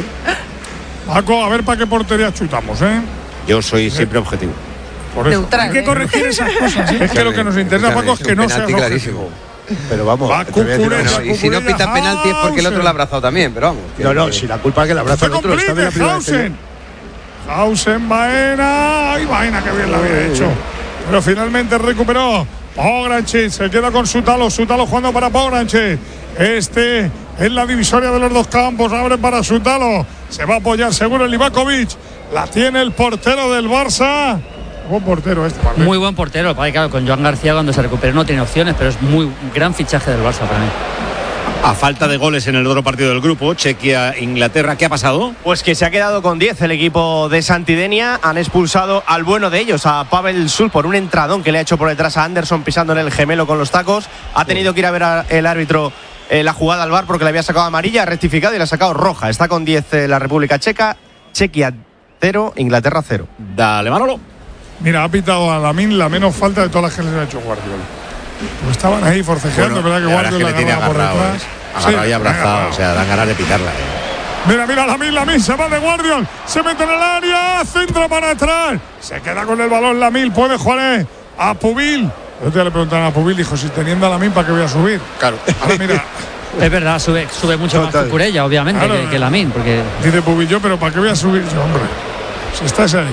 [SPEAKER 3] Paco, a ver para qué portería chutamos, ¿eh?
[SPEAKER 2] Yo soy siempre objetivo.
[SPEAKER 3] Por eso.
[SPEAKER 13] Neutral.
[SPEAKER 4] Hay que
[SPEAKER 13] ¿eh?
[SPEAKER 4] corregir esas cosas, ¿eh?
[SPEAKER 3] Es que lo que nos interesa, Paco, es que no sea
[SPEAKER 7] penalti
[SPEAKER 3] rojo.
[SPEAKER 7] clarísimo.
[SPEAKER 8] Pero vamos,
[SPEAKER 3] Va
[SPEAKER 8] te voy a decir una
[SPEAKER 3] Cucurella.
[SPEAKER 8] cosa.
[SPEAKER 7] Bueno, y si no pita penalti es porque el otro lo ha abrazado también, pero vamos.
[SPEAKER 8] No, no, si la culpa es que la abraza el
[SPEAKER 3] Se
[SPEAKER 8] otro. Está de la
[SPEAKER 3] complica
[SPEAKER 8] primera vez que yo-
[SPEAKER 3] Hausen. Hausen, Baena. Ay, Baena, que bien la había hecho. Pero finalmente recuperó. Pogranchit se queda con Sutalo. Sutalo jugando para Pogranchit. Este es la divisoria de los dos campos. Abre para Sutalo. Se va a apoyar seguro el Livakovic. La tiene el portero del Barça. Buen portero este, ¿vale?
[SPEAKER 10] Muy buen portero. Vale, claro, con Joan García cuando se recupere no tiene opciones, pero es muy gran fichaje del Barça para mí.
[SPEAKER 2] A falta de goles en el otro partido del grupo, Chequia-Inglaterra, ¿qué ha pasado?
[SPEAKER 5] Pues que se ha quedado con diez el equipo de Santidenia. Han expulsado al bueno de ellos, a Pavel Sul, por un entradón que le ha hecho por detrás a Anderson pisándole el gemelo con los tacos. Ha tenido que ir a ver a- el árbitro eh, la jugada al V A R porque le había sacado amarilla, ha rectificado y le ha sacado roja. Está con diez eh, la República Checa. Chequia cero, Inglaterra cero.
[SPEAKER 2] Dale, Manolo.
[SPEAKER 3] Mira, ha pitado a Lamine la menos falta de todas las que les ha hecho Guardiola. Pues estaban ahí forcejeando,
[SPEAKER 2] Bueno,
[SPEAKER 3] ¿verdad? Que
[SPEAKER 2] la verdad es que
[SPEAKER 3] Guardiola
[SPEAKER 2] le tiene
[SPEAKER 3] agarraba por
[SPEAKER 2] agarrado,
[SPEAKER 3] detrás.
[SPEAKER 2] ¿eh? Agarrado
[SPEAKER 3] Sí,
[SPEAKER 2] y abrazado,
[SPEAKER 3] agarrado.
[SPEAKER 2] o sea, dan ganas de pitarla, ¿eh?
[SPEAKER 3] Mira, mira, Lamine, Lamine se va de Guardiol, se mete en el área, centro para atrás, se queda con el balón Lamine, puede jugar eh, a Pubil. Yo te le preguntaron a Pubil, dijo, si teniendo a Lamine, ¿para qué voy a subir?
[SPEAKER 2] Claro.
[SPEAKER 3] Ahora mira,
[SPEAKER 10] Es verdad, sube, sube mucho
[SPEAKER 8] Total.
[SPEAKER 10] más Cucurella, obviamente,
[SPEAKER 3] Claro.
[SPEAKER 10] que, que Lamine, porque
[SPEAKER 3] dice Pubil, yo, pero ¿para qué voy a subir yo, hombre? Si estás ahí.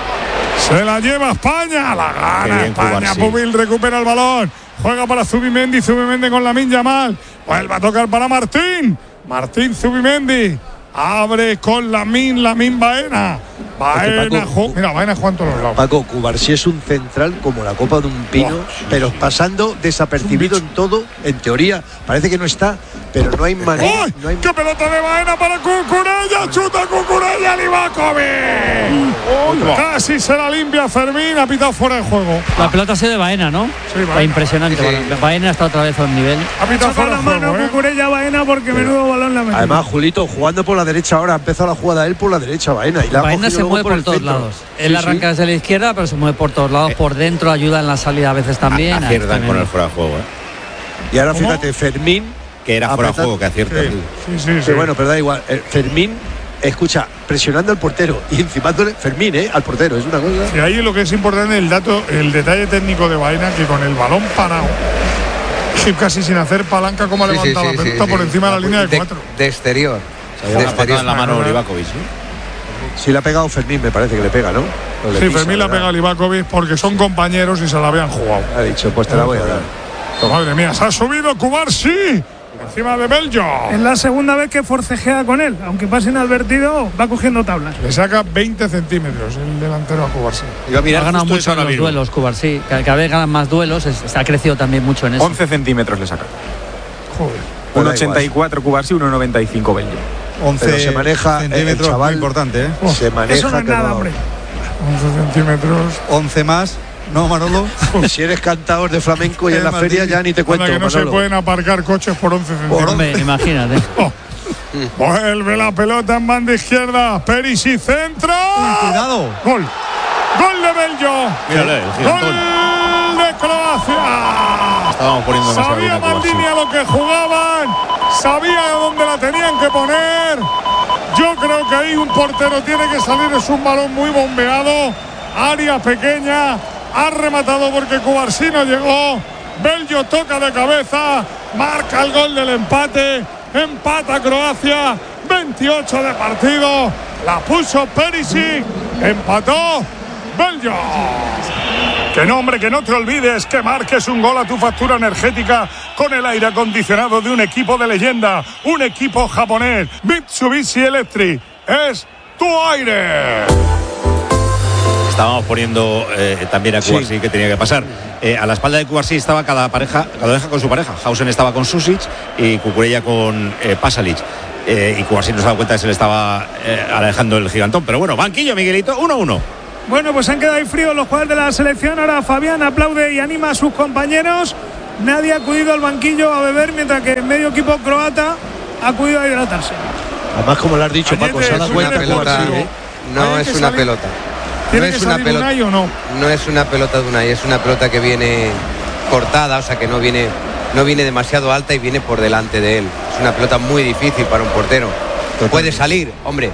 [SPEAKER 3] Se la lleva España, la
[SPEAKER 2] Qué
[SPEAKER 3] gana
[SPEAKER 2] bien,
[SPEAKER 3] España,
[SPEAKER 2] Cubar, sí.
[SPEAKER 3] Pubil recupera el balón, juega para Zubimendi, Zubimendi con Lamine Yamal, vuelve a tocar para Martín, Martín Zubimendi. Abre con Lamin, Lamin Baena. Baena,
[SPEAKER 8] Paco,
[SPEAKER 3] mira, Baena Juan todos los lados.
[SPEAKER 8] Paco, Cubarsí es un central como la copa de un pino, wow, sí, pero pasando desapercibido en todo, en teoría. Parece que no está, pero no hay manera. No hay...
[SPEAKER 3] ¡Qué pelota de Baena para Cucurella! ¡Chuta Cucurella, Livakovic! Casi se la limpia Fermín, ha pitado fuera de juego.
[SPEAKER 10] La pelota ha sido de Baena, ¿no?
[SPEAKER 3] Sí, Baena.
[SPEAKER 10] Está impresionante. Sí. Baena está otra vez a un nivel.
[SPEAKER 3] Ha pitado fuera de
[SPEAKER 4] juego, ¿eh? Cucurella, Baena, porque sí, menudo balón la metió.
[SPEAKER 8] Además, Julito, jugando por la derecha ahora, ha empezado la jugada él por la derecha, Baena. Y la
[SPEAKER 10] Baena se mueve por, por todos centro. lados. Él sí, arranca sí. desde la izquierda, pero se mueve por todos lados, eh. por dentro, ayuda en la salida a veces también.
[SPEAKER 2] Aciertan con el fuera de juego, ¿eh?
[SPEAKER 8] Y ahora ¿Cómo? fíjate, Fermín.
[SPEAKER 2] Que era fuera de juego, que acierta.
[SPEAKER 8] Sí, sí, sí, sí. sí bueno, pero da igual. Eh, Fermín, escucha, presionando al portero y encimándole Fermín, ¿eh? Al portero, es una cosa.
[SPEAKER 3] Y ahí lo que es importante, el dato, el detalle técnico de Baena, que con el balón parado, casi sin hacer palanca, como ha sí, levantado sí, la pelota sí, por sí. encima de la línea de, de cuatro.
[SPEAKER 7] De exterior.
[SPEAKER 2] O sea, de exterior en la mano Livakovic, ¿sí?
[SPEAKER 8] Sí, le ha pegado Fermín, me parece que le pega, ¿no?
[SPEAKER 3] Le sí, pisa, Fermín le ha pegado a Livakovic porque son compañeros y se la habían jugado.
[SPEAKER 8] Ha dicho, pues te la voy a dar.
[SPEAKER 3] Madre mía, se ha subido Cubarsí encima de Bello.
[SPEAKER 4] Es la segunda vez que forcejea con él, aunque pase inadvertido, va cogiendo tablas.
[SPEAKER 3] Le saca veinte centímetros el delantero a Cubarsí.
[SPEAKER 10] Ha ganado mucho en los duelos, Cubarsí. Cada vez ganan más duelos, es, ha crecido también mucho en eso.
[SPEAKER 12] once centímetros le saca.
[SPEAKER 3] Joder.
[SPEAKER 12] uno ochenta y cuatro Cubarsí, uno noventa y cinco Bello.
[SPEAKER 1] once
[SPEAKER 8] Pero se maneja
[SPEAKER 1] centímetros,
[SPEAKER 8] el chaval,
[SPEAKER 1] muy importante, ¿eh?
[SPEAKER 8] Oh, se maneja.
[SPEAKER 4] Eso no es nada, hombre.
[SPEAKER 3] once centímetros.
[SPEAKER 1] once más. ¿No, Manolo?
[SPEAKER 8] Si eres cantador de flamenco y en la
[SPEAKER 1] Martín,
[SPEAKER 8] feria ya ni te cuento,
[SPEAKER 3] que no
[SPEAKER 8] Manolo.
[SPEAKER 3] se pueden aparcar coches por once centímetros.
[SPEAKER 10] Hombre, imagínate.
[SPEAKER 3] Oh. Vuelve la pelota en banda izquierda. Perisic centra.
[SPEAKER 1] Cuidado.
[SPEAKER 3] Gol. Gol de Bello.
[SPEAKER 2] Mírale, el gigantón.
[SPEAKER 3] Gol de Croacia.
[SPEAKER 2] Estábamos poniendo demasiado
[SPEAKER 3] Sabía
[SPEAKER 2] bien a
[SPEAKER 3] Maldini a lo que jugaban. Sabía dónde la tenían que poner. Yo creo que ahí un portero tiene que salir. Es un balón muy bombeado. Área pequeña. Ha rematado porque Cubarsí no llegó. Bello toca de cabeza. Marca el gol del empate. Empata Croacia. veintiocho de partido. La puso Perisic. Empató Bello. Que no, hombre, que no te olvides que marques un gol a tu factura energética con el aire acondicionado de un equipo de leyenda. Un equipo japonés. Mitsubishi Electric. Es tu aire.
[SPEAKER 2] Estábamos poniendo eh, también a Cubarsí, sí, que tenía que pasar. Eh, a la espalda de Cubarsí estaba cada pareja, cada pareja con su pareja. Hausen estaba con Susic y Cucurella con eh, Pasalic. Eh, y Cubarsí no se daba cuenta que se le estaba eh, alejando el gigantón. Pero bueno, banquillo, Miguelito, uno uno.
[SPEAKER 4] Bueno, pues han quedado ahí fríos los jugadores de la selección. Ahora Fabián aplaude y anima a sus compañeros. Nadie ha acudido al banquillo a beber, mientras que el medio equipo croata ha acudido a hidratarse.
[SPEAKER 8] Además, como lo has dicho, Paco, se ha dado cuenta.
[SPEAKER 7] Pelota, ¿eh? No es una pelota.
[SPEAKER 3] ¿Tiene
[SPEAKER 7] no
[SPEAKER 3] que
[SPEAKER 7] es una pelota
[SPEAKER 3] Unai o no?
[SPEAKER 7] No es una pelota de Unai, es una pelota que viene cortada, o sea que no viene, no viene demasiado alta y viene por delante de él. Es una pelota muy difícil para un portero. Totalmente. Puede salir, hombre.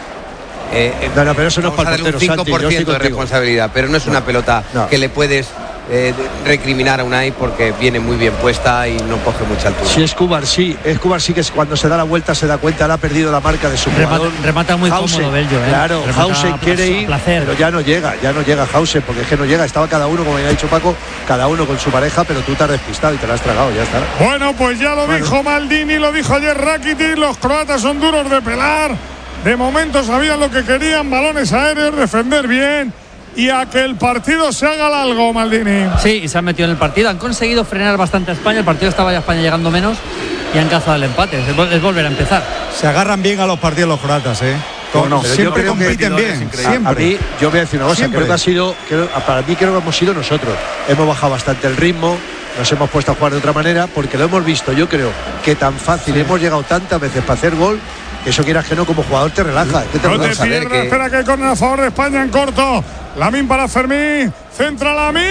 [SPEAKER 7] Eh,
[SPEAKER 8] no, no, pero eso no es para el portero,
[SPEAKER 7] un cinco por ciento de responsabilidad, pero no es no, una pelota no. que le puedes eh, recriminar a Unai porque viene muy bien puesta y no coge mucha altura.
[SPEAKER 8] Si es Cubarsí, es Cubarsí que cuando se da la vuelta se da cuenta, él ha perdido la marca de su jugador.
[SPEAKER 10] Remata, remata muy Hausen, cómodo Bello, ¿eh?
[SPEAKER 8] Claro, Hausen quiere ir, placer. Pero ya no llega, ya no llega Hausen, porque es que no llega, estaba cada uno, como ya ha dicho Paco, cada uno con su pareja, pero tú te has despistado y te la has tragado, ya está.
[SPEAKER 3] Bueno, pues ya lo bueno. dijo Maldini, lo dijo ayer Rakitic, los croatas son duros de pelar. De momento sabían lo que querían, balones aéreos, defender bien y a que el partido se haga largo, Maldini.
[SPEAKER 10] Sí, y se han metido en el partido, han conseguido frenar bastante a España, el partido estaba ya España llegando menos y han cazado el empate, es, es volver a empezar.
[SPEAKER 1] Se agarran bien a los partidos los croatas, ¿eh? Con, no, siempre compiten bien, siempre.
[SPEAKER 8] A mí, yo voy a decir una cosa, siempre. creo que ha sido, creo, para mí creo que hemos sido nosotros, hemos bajado bastante el ritmo, nos hemos puesto a jugar de otra manera, porque lo hemos visto, yo creo que tan fácil, sí. hemos llegado tantas veces para hacer gol, que eso quieras que no, como jugador te relaja. ¿Qué te
[SPEAKER 3] no te pierdas, que... espera que corre a favor de España en corto. Lamin para Fermín, centra Lamin.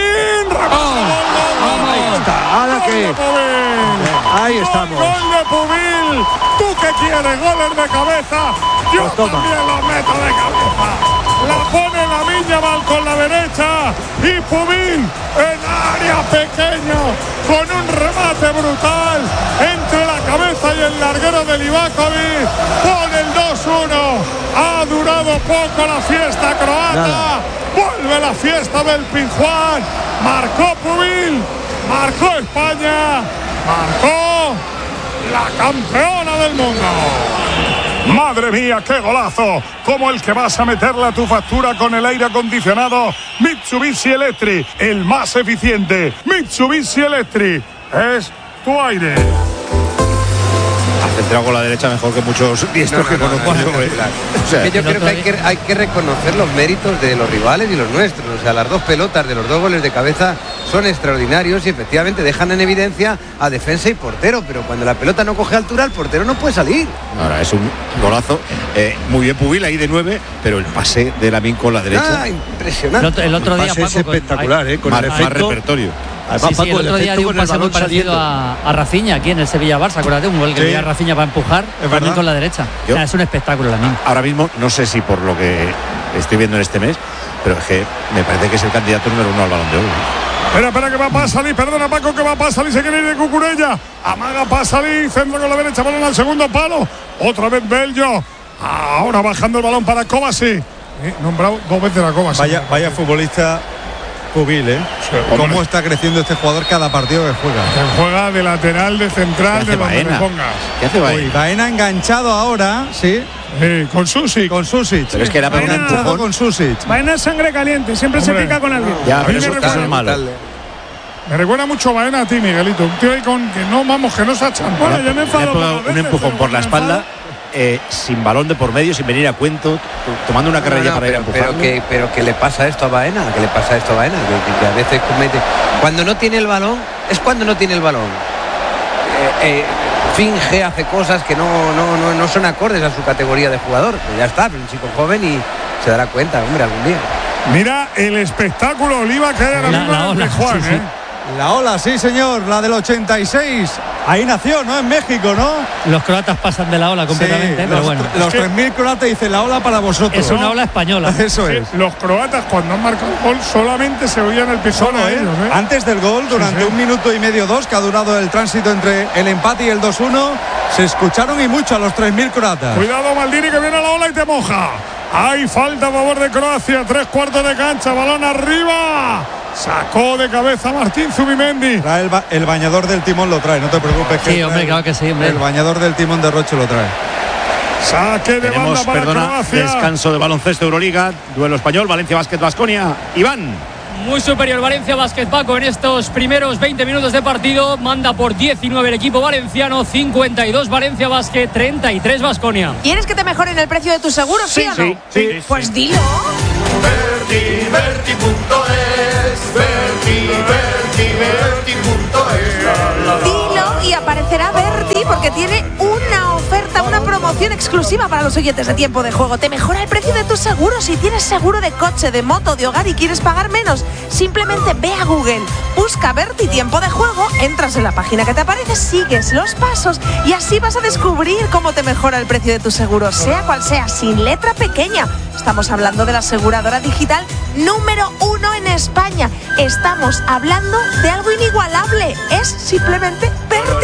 [SPEAKER 8] Ahí está, ahora que ahí estamos.
[SPEAKER 3] Gol de Pubil. ¿Tú qué quieres? Goles de cabeza. Yo pues también los meto de cabeza. La pone Lamin Yamal con la derecha y Pubil en área pequeño con un remate brutal entre la cabeza y el larguero de Livakovic. Pone el dos uno. Ha durado poco la fiesta croata. Nada. Vuelve la fiesta del Pizjuán. Marcó Pubil. Marcó España. Marcó la campeona del mundo. Madre mía, qué golazo, como el que vas a meterle a tu factura con el aire acondicionado Mitsubishi Electric, el más eficiente. Mitsubishi Electric es tu aire.
[SPEAKER 2] Ha centrado con la derecha mejor que muchos diestros no, no, que
[SPEAKER 7] no,
[SPEAKER 2] conozco
[SPEAKER 7] no,
[SPEAKER 2] yo.
[SPEAKER 7] no,
[SPEAKER 2] Eh.
[SPEAKER 7] claro.
[SPEAKER 2] O sea,
[SPEAKER 7] es que yo creo que hay, que hay que reconocer los méritos de los rivales y los nuestros. O sea, las dos pelotas de los dos goles de cabeza son extraordinarios y efectivamente dejan en evidencia a defensa y portero, pero cuando la pelota no coge altura, el portero no puede salir.
[SPEAKER 2] Ahora es un golazo, eh, muy bien Pubil ahí de nueve, pero el pase de Lamine con la derecha.
[SPEAKER 7] Ah, impresionante.
[SPEAKER 10] El otro, el otro
[SPEAKER 8] el
[SPEAKER 10] día
[SPEAKER 8] pase
[SPEAKER 10] Paco,
[SPEAKER 8] es espectacular,
[SPEAKER 10] con,
[SPEAKER 8] eh, con
[SPEAKER 2] más,
[SPEAKER 8] el
[SPEAKER 2] más
[SPEAKER 8] efecto.
[SPEAKER 2] repertorio.
[SPEAKER 8] Además,
[SPEAKER 10] sí,
[SPEAKER 8] Paco,
[SPEAKER 10] sí, el otro día dio un pase muy parecido a, a Rafinha aquí en el Sevilla-Barça, acuérdate, un gol que
[SPEAKER 1] Sí.
[SPEAKER 10] dio a Rafinha para empujar, también con la derecha.
[SPEAKER 2] Yo-
[SPEAKER 10] O sea, es un espectáculo Lamine.
[SPEAKER 2] Ahora mismo, no sé si por lo que estoy viendo en este mes, pero es que me parece que es el candidato número uno al Balón de Oro.
[SPEAKER 3] Espera, espera, que va a pasar y perdona Paco, que va a pasar y se quiere ir de Cucurella. Amaga pasa y centro con la derecha, balón al segundo palo. Otra vez Bello. Ahora bajando el balón para Kovacic. Eh, nombrado dos veces a Kovacic.
[SPEAKER 1] Vaya, vaya futbolista Pubil, ¿eh?
[SPEAKER 3] Sí,
[SPEAKER 1] Cómo
[SPEAKER 3] hombre.
[SPEAKER 1] está creciendo este jugador cada partido que juega.
[SPEAKER 3] Que juega de lateral, de central,
[SPEAKER 2] ¿Qué
[SPEAKER 3] de
[SPEAKER 2] hace
[SPEAKER 3] donde le
[SPEAKER 2] Baena?
[SPEAKER 3] pongas.
[SPEAKER 2] ¿Qué hace
[SPEAKER 1] Uy,
[SPEAKER 2] Baena?
[SPEAKER 1] Baena enganchado ahora, sí,
[SPEAKER 3] Eh, con Susi.
[SPEAKER 1] con Susic.
[SPEAKER 2] Pero es que era para un
[SPEAKER 4] Baena-
[SPEAKER 2] empujón.
[SPEAKER 1] con Susic.
[SPEAKER 4] Vaina es sangre caliente, siempre
[SPEAKER 3] Hombre.
[SPEAKER 4] se pica con alguien.
[SPEAKER 2] Ya,
[SPEAKER 3] A
[SPEAKER 2] pero
[SPEAKER 3] mí
[SPEAKER 2] eso,
[SPEAKER 3] me
[SPEAKER 2] eso es
[SPEAKER 3] recuerda-
[SPEAKER 2] malo.
[SPEAKER 3] Me recuerda mucho Baena a ti, Miguelito. Un tío ahí con que no, vamos, que no se ha echado.
[SPEAKER 4] Bueno, yo me
[SPEAKER 2] Le ha
[SPEAKER 4] enfado
[SPEAKER 2] pegado
[SPEAKER 4] pocas
[SPEAKER 2] un
[SPEAKER 4] veces,
[SPEAKER 2] empujón
[SPEAKER 4] pero
[SPEAKER 2] por la
[SPEAKER 4] cuando me
[SPEAKER 2] espalda,
[SPEAKER 4] enfado-
[SPEAKER 2] eh, sin balón de por medio, sin venir a cuento, t- tomando una carrera
[SPEAKER 7] No, no,
[SPEAKER 2] para ir a
[SPEAKER 7] pero,
[SPEAKER 2] empujar.
[SPEAKER 7] pero que pero que le pasa esto a Baena, que le pasa esto a Baena, que, que- que a veces comete. Cuando no tiene el balón, es cuando no tiene el balón. Eh, eh, finge, hace cosas que no, no, no, no son acordes a su categoría de jugador. Pues ya está, es un chico joven y se dará cuenta, hombre, algún día.
[SPEAKER 3] Mira el espectáculo Oliva que hay ahora
[SPEAKER 10] La-
[SPEAKER 3] mismo
[SPEAKER 10] la
[SPEAKER 3] en
[SPEAKER 10] ola,
[SPEAKER 3] el Juan,
[SPEAKER 10] sí, sí.
[SPEAKER 3] ¿eh?
[SPEAKER 1] La ola, sí señor, la del ochenta y seis. Ahí nació, ¿no? En México, ¿no?
[SPEAKER 10] Los croatas pasan de la ola completamente,
[SPEAKER 1] Sí,
[SPEAKER 10] pero
[SPEAKER 1] los,
[SPEAKER 10] bueno.
[SPEAKER 1] los
[SPEAKER 3] Es que-
[SPEAKER 1] tres mil croatas dicen la ola para vosotros.
[SPEAKER 10] Es una ola española.
[SPEAKER 1] Eso
[SPEAKER 3] Sí,
[SPEAKER 1] es.
[SPEAKER 3] los croatas cuando han marcado el gol solamente se oían el pisón
[SPEAKER 1] Solo,
[SPEAKER 3] a
[SPEAKER 1] ¿eh?
[SPEAKER 3] ellos, ¿eh?
[SPEAKER 1] Antes del gol, durante
[SPEAKER 3] sí.
[SPEAKER 1] un minuto y medio, dos, que ha durado el tránsito entre el empate y el dos uno, se escucharon y mucho a los tres mil croatas.
[SPEAKER 3] Cuidado Maldini que viene a la ola y te moja. Hay falta a favor de Croacia, tres cuartos de cancha, balón arriba. Sacó de cabeza Martín Zubimendi.
[SPEAKER 1] Trae el, ba- el bañador del timón lo trae, no te preocupes. que
[SPEAKER 10] Sí,
[SPEAKER 1] trae
[SPEAKER 10] hombre,
[SPEAKER 1] el-
[SPEAKER 10] claro que sí, hombre.
[SPEAKER 1] El bañador del timón de Roche lo trae.
[SPEAKER 3] Saque de
[SPEAKER 2] Tenemos,
[SPEAKER 3] banda para
[SPEAKER 2] perdona,
[SPEAKER 3] Croacia.
[SPEAKER 2] descanso de baloncesto Euroliga, duelo español, Valencia Basket Baskonia. Iván.
[SPEAKER 14] Muy superior Valencia Basket, Paco, en estos primeros veinte minutos de partido. Manda por diecinueve el equipo valenciano, cincuenta y dos Valencia Basket, treinta y tres Baskonia.
[SPEAKER 13] ¿Quieres que te mejoren el precio de tus seguros, sí, o no?
[SPEAKER 2] sí, sí,
[SPEAKER 13] Pues
[SPEAKER 2] sí.
[SPEAKER 13] dilo.
[SPEAKER 15] Verti, Verti punto es, Verti, Verti, Verti punto es.
[SPEAKER 13] Dilo y aparecerá Berti porque tiene una oferta, una promoción exclusiva para los oyentes de Tiempo de Juego. Te mejora el precio de tus seguros. Si tienes seguro de coche, de moto, de hogar y quieres pagar menos, simplemente ve a Google, busca Berti Tiempo de Juego, entras en la página que te aparece, sigues los pasos y así vas a descubrir cómo te mejora el precio de tus seguros, sea cual sea, sin letra pequeña. Estamos hablando de la aseguradora digital número uno en España. Estamos hablando de algo inigualable. Es simplemente Berti.